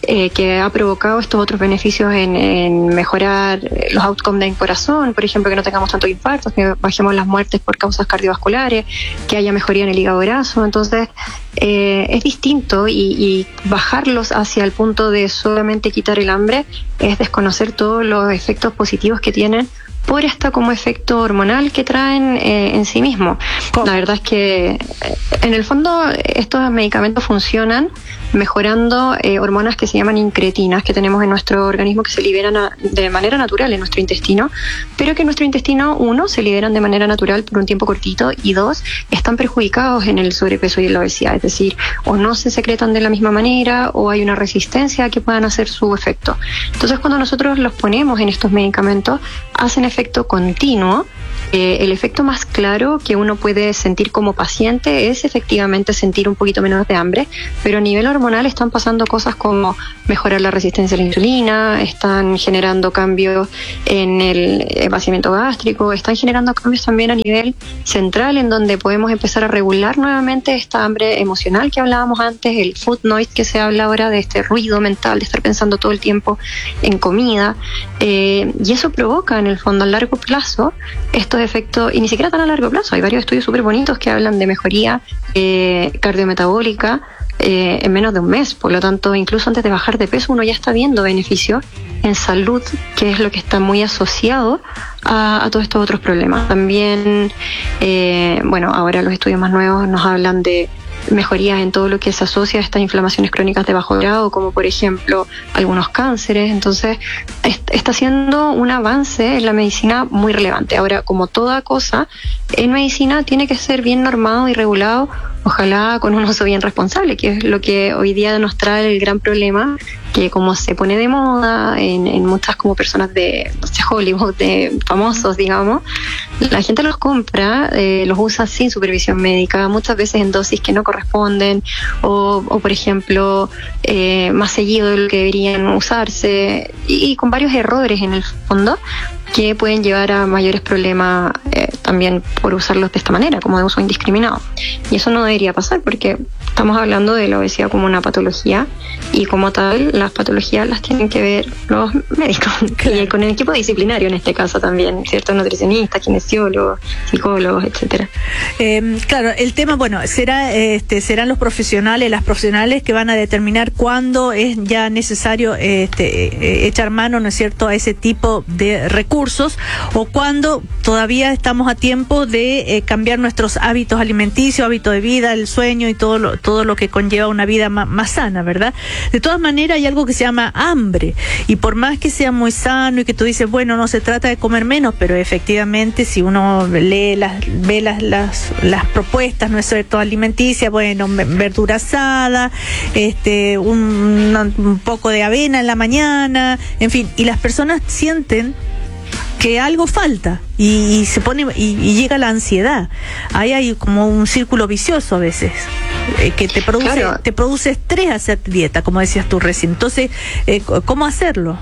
eh, que ha provocado estos otros beneficios en, en mejorar los outcomes del corazón, por ejemplo, que no tengamos tantos infartos, que bajemos las muertes por causas cardiovasculares, que haya mejoría en el hígado graso. Entonces, eh, es distinto y, y bajarlos hacia el punto de solamente quitar el hambre es desconocer todos los efectos positivos que tienen por esta como efecto hormonal que traen eh, en sí mismo. La verdad es que eh, en el fondo estos medicamentos funcionan mejorando eh, hormonas que se llaman incretinas que tenemos en nuestro organismo, que se liberan a, de manera natural en nuestro intestino, pero que en nuestro intestino, uno, se liberan de manera natural por un tiempo cortito, y dos, están perjudicados en el sobrepeso y en la obesidad, es decir, o no se secretan de la misma manera o hay una resistencia a que puedan hacer su efecto. Entonces, cuando nosotros los ponemos en estos medicamentos, hacen efecto continuo. Eh, el efecto más claro que uno puede sentir como paciente es efectivamente sentir un poquito menos de hambre, pero a nivel hormonal están pasando cosas como mejorar la resistencia a la insulina, están generando cambios en el vaciamiento gástrico, están generando cambios también a nivel central, en donde podemos empezar a regular nuevamente esta hambre emocional que hablábamos antes, el food noise que se habla ahora, de este ruido mental, de estar pensando todo el tiempo en comida, eh, y eso provoca en el fondo a largo plazo estos efectos, y ni siquiera tan a largo plazo. Hay varios estudios súper bonitos que hablan de mejoría eh, cardiometabólica eh, en menos de un mes. Por lo tanto, incluso antes de bajar de peso, uno ya está viendo beneficios en salud, que es lo que está muy asociado a, a todos estos otros problemas. También, eh, bueno, ahora los estudios más nuevos nos hablan de mejorías en todo lo que se asocia a estas inflamaciones crónicas de bajo grado, como por ejemplo algunos cánceres. Entonces est- está haciendo un avance en la medicina muy relevante. Ahora, como toda cosa en medicina, tiene que ser bien normado y regulado, ojalá con un uso bien responsable, que es lo que hoy día nos trae el gran problema, que como se pone de moda en, en muchas como personas de, no sé, Hollywood, de famosos, digamos, la gente los compra, eh, los usa sin supervisión médica, muchas veces en dosis que no corresponden, o, o por ejemplo, eh, más seguido de lo que deberían usarse, y, y con varios errores en el fondo, que pueden llevar a mayores problemas eh, también por usarlos de esta manera, como de uso indiscriminado. Y eso no debería pasar, porque estamos hablando de la obesidad como una patología, y como tal, las patologías las tienen que ver los médicos, y con el equipo disciplinario en este caso también, ¿cierto? Nutricionistas, kinesiólogos, psicólogos, etcétera. Eh, claro, el tema, bueno, será, este, serán los profesionales, las profesionales que van a determinar cuándo es ya necesario este, eh, echar mano, ¿no es cierto?, a ese tipo de recursos, o cuando todavía estamos a tiempo de eh, cambiar nuestros hábitos alimenticios, hábitos de vida, el sueño y todo lo, todo lo que conlleva una vida más, más sana, ¿verdad? De todas maneras, hay algo que se llama hambre, y por más que sea muy sano y que tú dices, bueno, no se trata de comer menos, pero efectivamente si uno lee las, ve las, las, las propuestas, ¿no es cierto?, alimenticias, bueno, verdura asada, este, un, un poco de avena en la mañana, en fin, y las personas sienten que algo falta y, y se pone y, y llega la ansiedad. Ahí hay como un círculo vicioso a veces eh, que te produce claro. te produce estrés hacer dieta, como decías tú recién. Entonces, eh, ¿cómo hacerlo?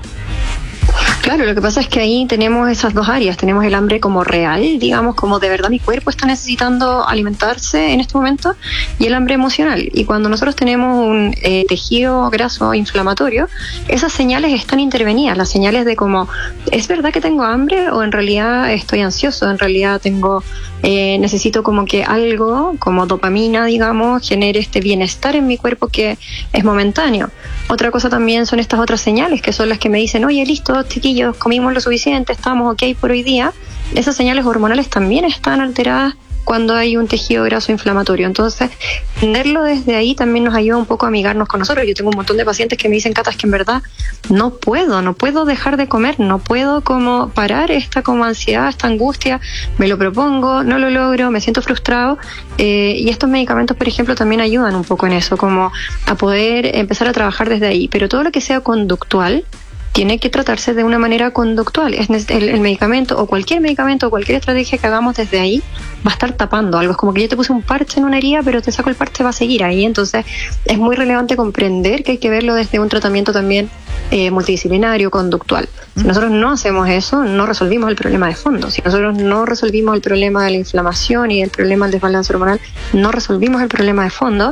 Claro, lo que pasa es que ahí tenemos esas dos áreas. Tenemos el hambre como real, digamos, como de verdad mi cuerpo está necesitando alimentarse en este momento, y el hambre emocional. Y cuando nosotros tenemos un eh, tejido graso inflamatorio, esas señales están intervenidas, las señales de como, ¿es verdad que tengo hambre o en realidad estoy ansioso? En realidad tengo, eh, necesito como que algo, como dopamina, digamos, genere este bienestar en mi cuerpo que es momentáneo. Otra cosa también son estas otras señales, que son las que me dicen, oye, listo, chiquillos, comimos lo suficiente, estamos ok por hoy día. Esas señales hormonales también están alteradas cuando hay un tejido graso inflamatorio. Entonces, entenderlo desde ahí también nos ayuda un poco a amigarnos con nosotros. Yo tengo un montón de pacientes que me dicen, Cata, es que en verdad no puedo, no puedo dejar de comer, no puedo como parar esta como ansiedad, esta angustia, me lo propongo, no lo logro, me siento frustrado. Eh, y estos medicamentos, por ejemplo, también ayudan un poco en eso, como a poder empezar a trabajar desde ahí. Pero todo lo que sea conductual tiene que tratarse de una manera conductual. Es el, el medicamento o cualquier medicamento o cualquier estrategia que hagamos desde ahí va a estar tapando algo. Es como que yo te puse un parche en una herida, pero te saco el parche, va a seguir ahí. Entonces es muy relevante comprender que hay que verlo desde un tratamiento también eh, multidisciplinario, conductual. Si nosotros no hacemos eso, no resolvimos el problema de fondo. Si nosotros no resolvimos el problema de la inflamación y el problema del desbalance hormonal, no resolvimos el problema de fondo.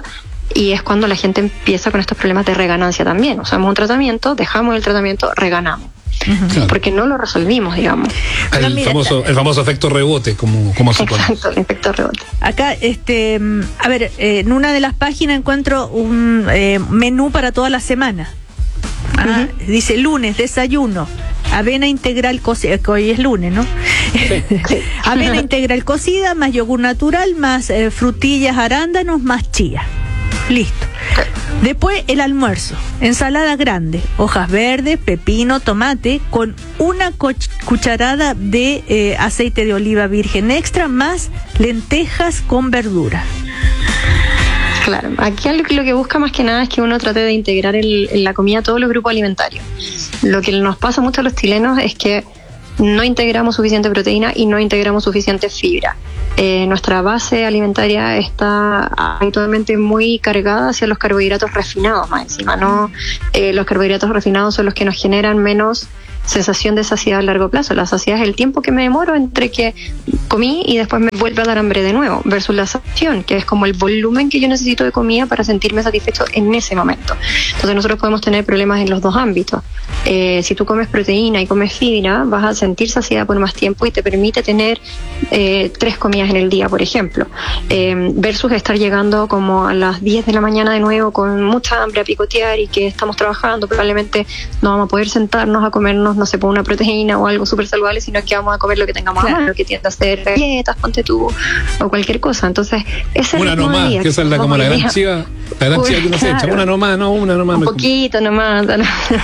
y es cuando la gente empieza con estos problemas de reganancia también. Usamos un tratamiento, dejamos el tratamiento, reganamos. Claro. Porque no lo resolvimos, digamos. El, mira, famoso, el famoso efecto rebote, como, como se pone. Exacto, el efecto rebote. Acá, este, a ver, eh, en una de las páginas encuentro un eh, menú para toda la semana. Ah, uh-huh. Dice lunes, desayuno, avena integral cocida, que hoy es lunes, ¿no? Sí. Avena integral cocida, más yogur natural, más eh, frutillas, arándanos, más chía. Listo. Después el almuerzo, ensalada grande, hojas verdes, pepino, tomate, con una cucharada de eh, aceite de oliva virgen extra, más lentejas con verdura. Claro, aquí lo que busca más que nada es que uno trate de integrar el, en la comida todos los grupos alimentarios. Lo que nos pasa mucho a los chilenos es que no integramos suficiente proteína y no integramos suficiente fibra. Eh, nuestra base alimentaria está habitualmente muy cargada hacia los carbohidratos refinados, más encima, ¿no? Eh, los carbohidratos refinados son los que nos generan menos sensación de saciedad a largo plazo. La saciedad es el tiempo que me demoro entre que comí y después me vuelve a dar hambre de nuevo, versus la saciación, que es como el volumen que yo necesito de comida para sentirme satisfecho en ese momento. Entonces nosotros podemos tener problemas en los dos ámbitos. Eh, si tú comes proteína y comes fibra, vas a sentir saciedad por más tiempo y te permite tener eh, tres comidas en el día, por ejemplo, eh, versus estar llegando como a las diez de la mañana de nuevo con mucha hambre a picotear y que estamos trabajando, probablemente no vamos a poder sentarnos a comernos, no sé, por una proteína o algo súper saludable, sino que vamos a comer lo que tengamos a mano, que tiende a ser galletas, ponte tú, o cualquier cosa. Entonces, ese una nomás, día, que esa es la, como la gran chiva, la gran chiva que uno se echa, una nomás, no, una nomás. Un poquito nomás, no.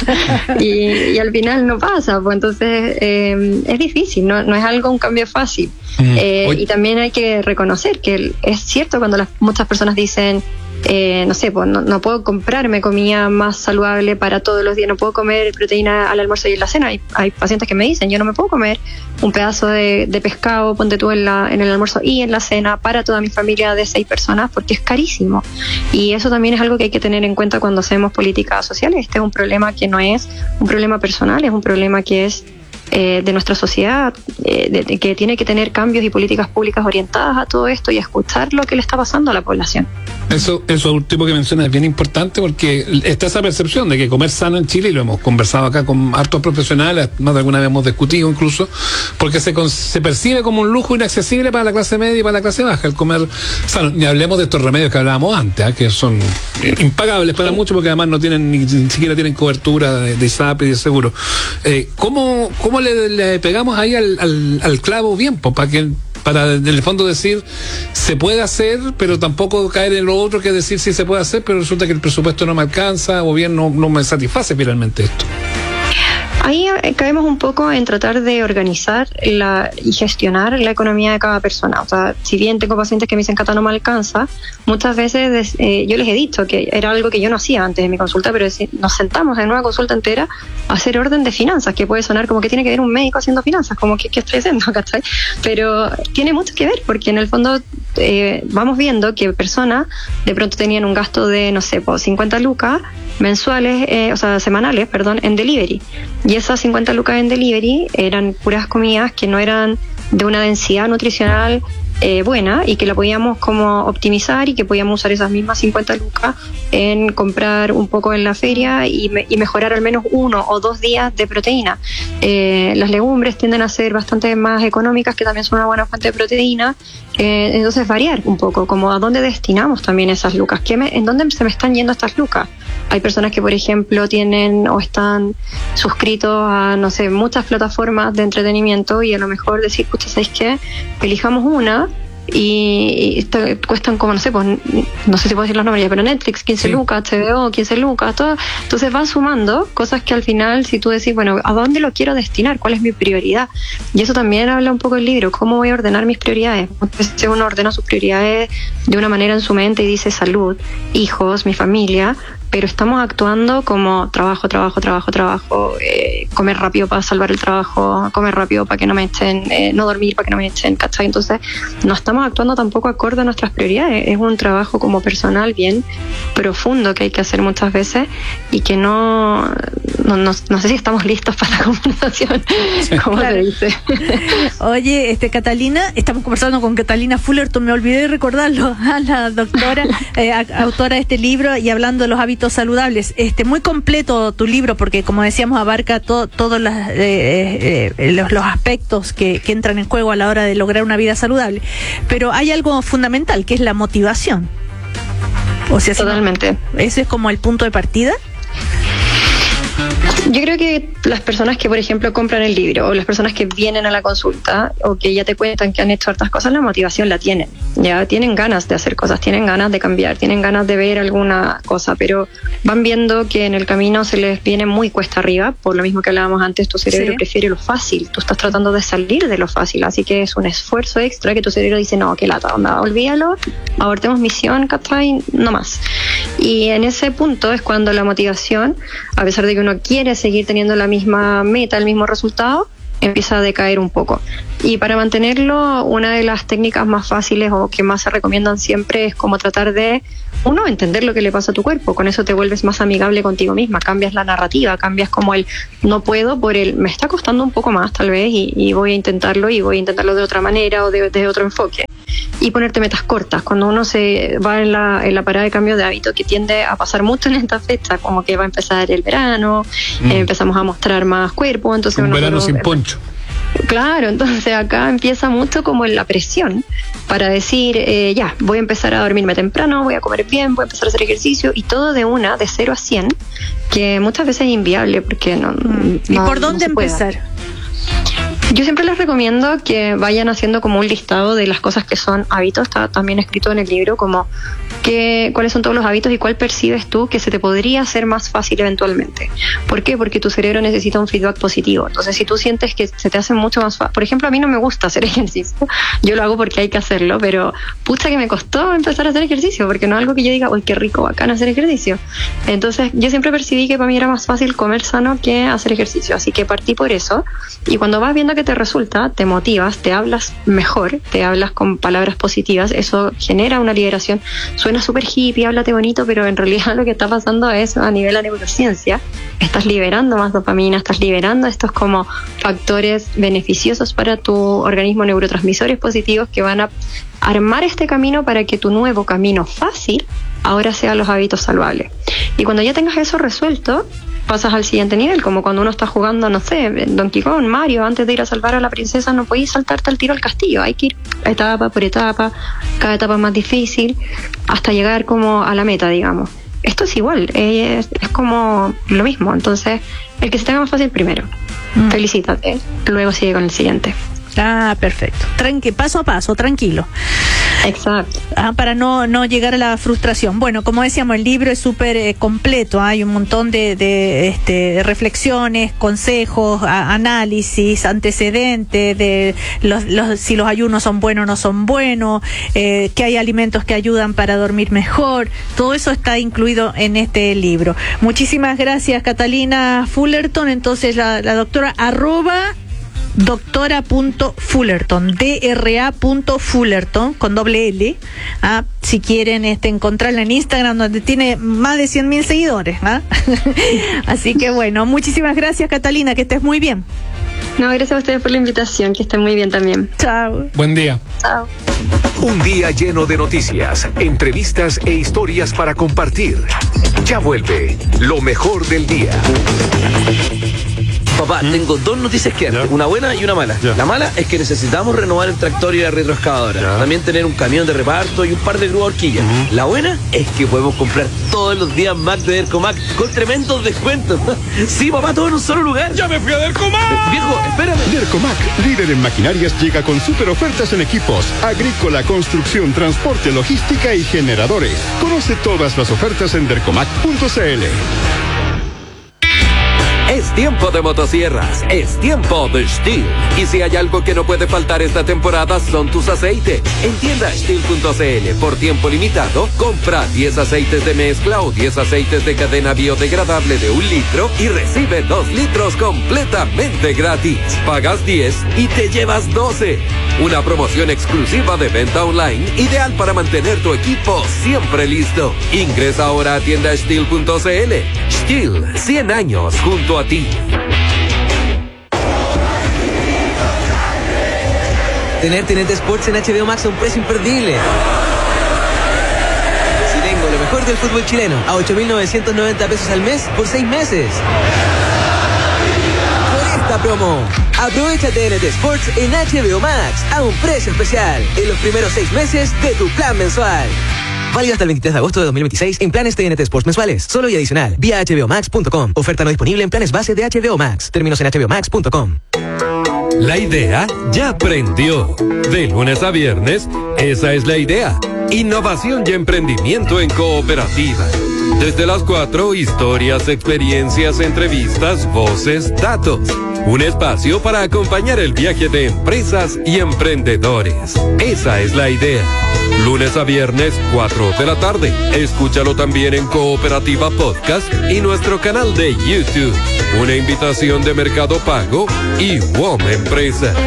y, y al final no pasa, pues entonces eh, es difícil, no, no es algo, un cambio fácil. Mm. Eh, y también hay que reconocer que es cierto cuando las, muchas personas dicen, Eh, no sé, pues no, no puedo comprarme comida más saludable para todos los días, no puedo comer proteína al almuerzo y en la cena. Hay, hay pacientes que me dicen, yo no me puedo comer un pedazo de, de pescado, ponte tú en, la, en el almuerzo y en la cena para toda mi familia de seis personas, porque es carísimo. Y eso también es algo que hay que tener en cuenta cuando hacemos políticas sociales. Este es un problema que no es un problema personal, es un problema que es Eh, de nuestra sociedad, eh, de, de que tiene que tener cambios y políticas públicas orientadas a todo esto y a escuchar lo que le está pasando a la población. Eso, eso último que mencionas es bien importante, porque está esa percepción de que comer sano en Chile, y lo hemos conversado acá con hartos profesionales, más de alguna vez hemos discutido incluso, porque se, se percibe como un lujo inaccesible para la clase media y para la clase baja el comer sano. Ni hablemos de estos remedios que hablábamos antes, ¿eh? que son impagables para muchos, porque además no tienen ni, ni siquiera tienen cobertura de, de I S A P y de seguro. Eh, ¿Cómo, cómo le, le pegamos ahí al, al, al clavo bien, pues, para que para en el fondo decir se puede hacer, pero tampoco caer en lo otro que decir sí se puede hacer, pero resulta que el presupuesto no me alcanza o bien no, no me satisface finalmente esto? Ahí caemos un poco en tratar de organizar la, y gestionar la economía de cada persona. O sea, si bien tengo pacientes que me dicen que no me alcanza, muchas veces eh, yo les he dicho que era algo que yo no hacía antes de mi consulta, pero es, nos sentamos en una consulta entera a hacer orden de finanzas, que puede sonar como que tiene que ver un médico haciendo finanzas, como que ¿qué estoy haciendo? ¿Cachai? Pero tiene mucho que ver, porque en el fondo eh, vamos viendo que personas de pronto tenían un gasto de, no sé, pues cincuenta lucas mensuales, eh, o sea, semanales, perdón, en delivery. Y esas cincuenta lucas en delivery eran puras comidas que no eran de una densidad nutricional eh, buena y que la podíamos como optimizar y que podíamos usar esas mismas cincuenta lucas en comprar un poco en la feria y, me, y mejorar al menos uno o dos días de proteína. Eh, las legumbres tienden a ser bastante más económicas, que también son una buena fuente de proteína. Eh, entonces variar un poco, como a dónde destinamos también esas lucas, ¿Qué me, en dónde se me están yendo estas lucas. Hay personas que, por ejemplo, tienen o están suscritos a, no sé, muchas plataformas de entretenimiento y a lo mejor decir, pucha, ¿sabéis qué? Elijamos una y, y esto, cuestan como, no sé, pues, no sé si puedo decir los nombres ya, pero Netflix, quince sí. lucas, H B O, quince lucas, todo. Entonces van sumando cosas que al final, si tú decís, bueno, ¿a dónde lo quiero destinar? ¿Cuál es mi prioridad? Y eso también habla un poco el libro, ¿cómo voy a ordenar mis prioridades? Entonces uno ordena sus prioridades de una manera en su mente y dice salud, hijos, mi familia, pero estamos actuando como trabajo, trabajo, trabajo, trabajo, eh, comer rápido para salvar el trabajo, comer rápido para que no me echen, eh, no dormir para que no me echen, ¿cachai? Entonces no estamos actuando tampoco acorde a nuestras prioridades. Es un trabajo como personal bien profundo que hay que hacer muchas veces y que no, no, no, no sé si estamos listos para la conversación, como claro. se dice. Oye, este Catalina, estamos conversando con Catalina Fullerton, me olvidé de recordarlo, a la doctora, eh, autora de este libro y hablando de los hábitos saludables. Este, muy completo tu libro porque, como decíamos, abarca to, todos las, eh, eh, los, los aspectos que, que entran en juego a la hora de lograr una vida saludable. Pero hay algo fundamental, que es la motivación. O sea, totalmente. Si no, ¿ese es como el punto de partida? Yo creo que las personas que, por ejemplo, compran el libro o las personas que vienen a la consulta o que ya te cuentan que han hecho hartas cosas, la motivación la tienen. Ya tienen ganas de hacer cosas, tienen ganas de cambiar, tienen ganas de ver alguna cosa, pero van viendo que en el camino se les viene muy cuesta arriba, por lo mismo que hablábamos antes, tu cerebro sí. prefiere lo fácil, tú estás tratando de salir de lo fácil, así que es un esfuerzo extra que tu cerebro dice, no, qué lata, onda, olvídalo, abortemos misión, ¿cachai? No más. Y en ese punto es cuando la motivación, a pesar de que uno quiere seguir teniendo la misma meta, el mismo resultado, empieza a decaer un poco. Y para mantenerlo, una de las técnicas más fáciles o que más se recomiendan siempre es como tratar de, uno, entender lo que le pasa a tu cuerpo. Con eso te vuelves más amigable contigo misma, cambias la narrativa, cambias como el no puedo por el me está costando un poco más tal vez y, y voy a intentarlo y voy a intentarlo de otra manera o de, de otro enfoque. Y ponerte metas cortas. Cuando uno se va en la, en la parada de cambio de hábito, que tiende a pasar mucho en esta fecha, como que va a empezar el verano, mm. eh, empezamos a mostrar más cuerpo, entonces un uno verano solo, sin poncho. Claro, entonces acá empieza mucho como en la presión para decir, eh, ya, voy a empezar a dormirme temprano, voy a comer bien, voy a empezar a hacer ejercicio y todo de una, de cero a cien, que muchas veces es inviable porque no... Mm. ¿Y no, por dónde no empezar? Yo siempre les recomiendo que vayan haciendo como un listado de las cosas que son hábitos, está también escrito en el libro, como que, cuáles son todos los hábitos y cuál percibes tú que se te podría hacer más fácil eventualmente. ¿Por qué? Porque tu cerebro necesita un feedback positivo. Entonces, si tú sientes que se te hace mucho más fácil, por ejemplo, a mí no me gusta hacer ejercicio, yo lo hago porque hay que hacerlo, pero pucha que me costó empezar a hacer ejercicio, porque no es algo que yo diga, uy, qué rico, bacán hacer ejercicio. Entonces, yo siempre percibí que para mí era más fácil comer sano que hacer ejercicio, así que partí por eso, y cuando vas viendo que te resulta, te motivas, te hablas mejor, te hablas con palabras positivas, eso genera una liberación. Suena súper hippie, háblate bonito, pero en realidad lo que está pasando es a nivel de neurociencia, estás liberando más dopamina, estás liberando estos como factores beneficiosos para tu organismo, neurotransmisores positivos que van a armar este camino para que tu nuevo camino fácil ahora sea los hábitos saludables. Y cuando ya tengas eso resuelto, pasas al siguiente nivel, como cuando uno está jugando, no sé, Donkey Kong, Mario, antes de ir a salvar a la princesa no podéis saltarte al tiro al castillo, hay que ir etapa por etapa, cada etapa es más difícil, hasta llegar como a la meta, digamos. Esto es igual, es, es como lo mismo, entonces el que se tenga más fácil primero, mm. felicítate, luego sigue con el siguiente. Ah, perfecto. Tranqui, paso a paso, tranquilo. Exacto. Ah, para no, no llegar a la frustración. Bueno, como decíamos, el libro es súper eh, completo. Hay un montón de, de este, reflexiones, consejos, a, análisis, antecedentes de los, los, si los ayunos son buenos o no son buenos, eh, que hay alimentos que ayudan para dormir mejor. Todo eso está incluido en este libro. Muchísimas gracias, Catalina Fullerton. Entonces, la, la doctora arroba doctora punto fullerton, D R A punto fullerton con doble L, ¿ah? Si quieren este, encontrarla en Instagram, donde tiene más de cien mil seguidores, ¿ah? Así que bueno, muchísimas gracias, Catalina, que estés muy bien. No, gracias a ustedes por la invitación, que estén muy bien también. Chao. Buen día. Chao. Un día lleno de noticias, entrevistas e historias para compartir. Ya vuelve lo mejor del día. Papá, ¿Mm? tengo dos noticias que darte, una buena y una mala. Ya. La mala es que necesitamos renovar el tractor y la retroexcavadora. Ya. También tener un camión de reparto y un par de grúas horquillas. Uh-huh. La buena es que podemos comprar todos los días Mac de Dercomac con tremendos descuentos. Sí, papá, todo en un solo lugar. ¡Ya me fui a Dercomac! Eh, viejo, espérame. Dercomac, líder en maquinarias, llega con super ofertas en equipos, agrícola, construcción, transporte, logística y generadores. Conoce todas las ofertas en dercomac punto c l. Es tiempo de motosierras, es tiempo de Stihl. Y si hay algo que no puede faltar esta temporada son tus aceites. En tienda Stihl punto c l por tiempo limitado, compra diez aceites de mezcla o diez aceites de cadena biodegradable de un litro y recibe dos litros completamente gratis. Pagas diez y te llevas doce. Una promoción exclusiva de venta online, ideal para mantener tu equipo siempre listo. Ingresa ahora a tienda Stihl punto c l. Stihl, cien años junto a ti. Tener T N T Sports en H B O Max a un precio imperdible. Si tengo lo mejor del fútbol chileno a ocho mil novecientos noventa pesos al mes por seis meses. Por esta promo, aprovecha T N T Sports en H B O Max a un precio especial en los primeros seis meses de tu plan mensual. Válido hasta el veintitrés de agosto de dos mil veintiséis en planes T N T Sports mensuales. Solo y adicional. Vía H B O Max punto com. Oferta no disponible en planes base de H B O Max. Términos en H B O Max punto com. La idea ya prendió. De lunes a viernes, esa es la idea. Innovación y emprendimiento en cooperativa. Desde las cuatro, historias, experiencias, entrevistas, voces, datos. Un espacio para acompañar el viaje de empresas y emprendedores. Esa es la idea. Lunes a viernes, cuatro de la tarde. Escúchalo también en Cooperativa Podcast y nuestro canal de YouTube. Una invitación de Mercado Pago y W O M Empresas.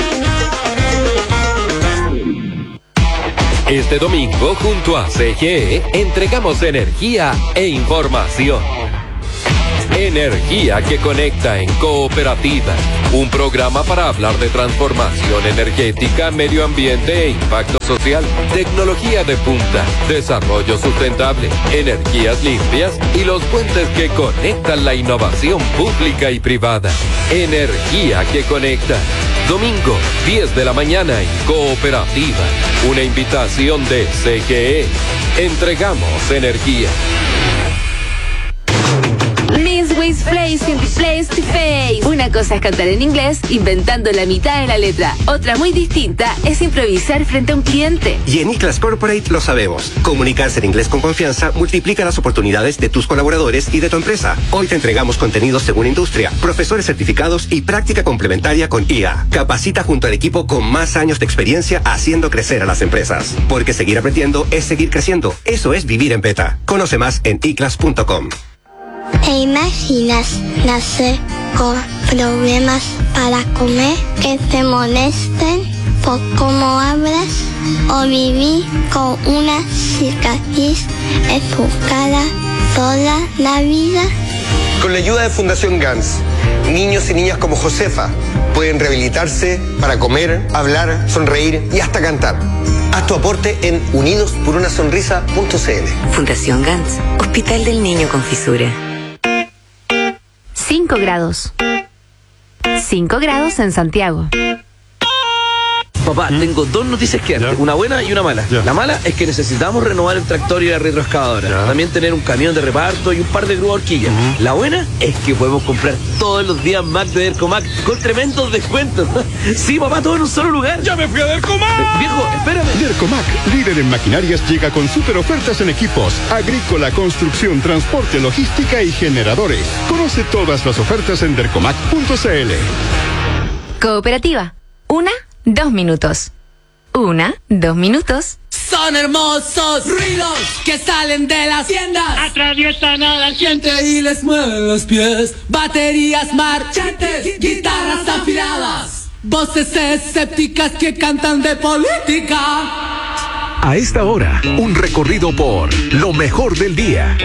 Este domingo, junto a C G E, entregamos energía e información. Energía que conecta en Cooperativa. Un programa para hablar de transformación energética, medio ambiente e impacto social. Tecnología de punta, desarrollo sustentable, energías limpias y los puentes que conectan la innovación pública y privada. Energía que conecta. Domingo, diez de la mañana en Cooperativa. Una invitación de C G E. Entregamos energía. Miss Ways Place and Place to Face. Una cosa es cantar en inglés, inventando la mitad de la letra. Otra muy distinta es improvisar frente a un cliente. Y en iClass Corporate lo sabemos. Comunicarse en inglés con confianza multiplica las oportunidades de tus colaboradores y de tu empresa. Hoy te entregamos contenidos según industria, profesores certificados y práctica complementaria con I A. Capacita junto al equipo con más años de experiencia haciendo crecer a las empresas. Porque seguir aprendiendo es seguir creciendo. Eso es vivir en beta. Conoce más en i class punto com. ¿Te imaginas nacer con problemas para comer, que te molesten por cómo hablas, o vivir con una cicatriz en tu cara toda la vida? Con la ayuda de Fundación Gans, niños y niñas como Josefa pueden rehabilitarse para comer, hablar, sonreír y hasta cantar. Haz tu aporte en unidos por una sonrisa punto c l. Fundación Gans, Hospital del Niño con Fisura. cinco grados. cinco grados en Santiago. Papá, tengo dos noticias que darte, una buena y una mala. Ya. La mala es que necesitamos renovar el tractor y la retroexcavadora. Ya. También tener un camión de reparto y un par de grúas horquillas. Ujú. La buena es que podemos comprar todos los días Mac de Dercomac con tremendos descuentos. Sí, papá, todo en un solo lugar. ¡Ya me fui a Dercomac! Eh, viejo, espérame. Dercomac, líder en maquinarias, llega con super ofertas en equipos, agrícola, construcción, transporte, logística y generadores. Conoce todas las ofertas en dercomac punto c l. Cooperativa. Una, dos minutos. Una, dos minutos. Son hermosos ruidos que salen de las tiendas, atraviesan a la gente y les mueven los pies. Baterías marchantes, guitarras afiladas, voces escépticas que cantan de política. A esta hora, un recorrido por lo mejor del día.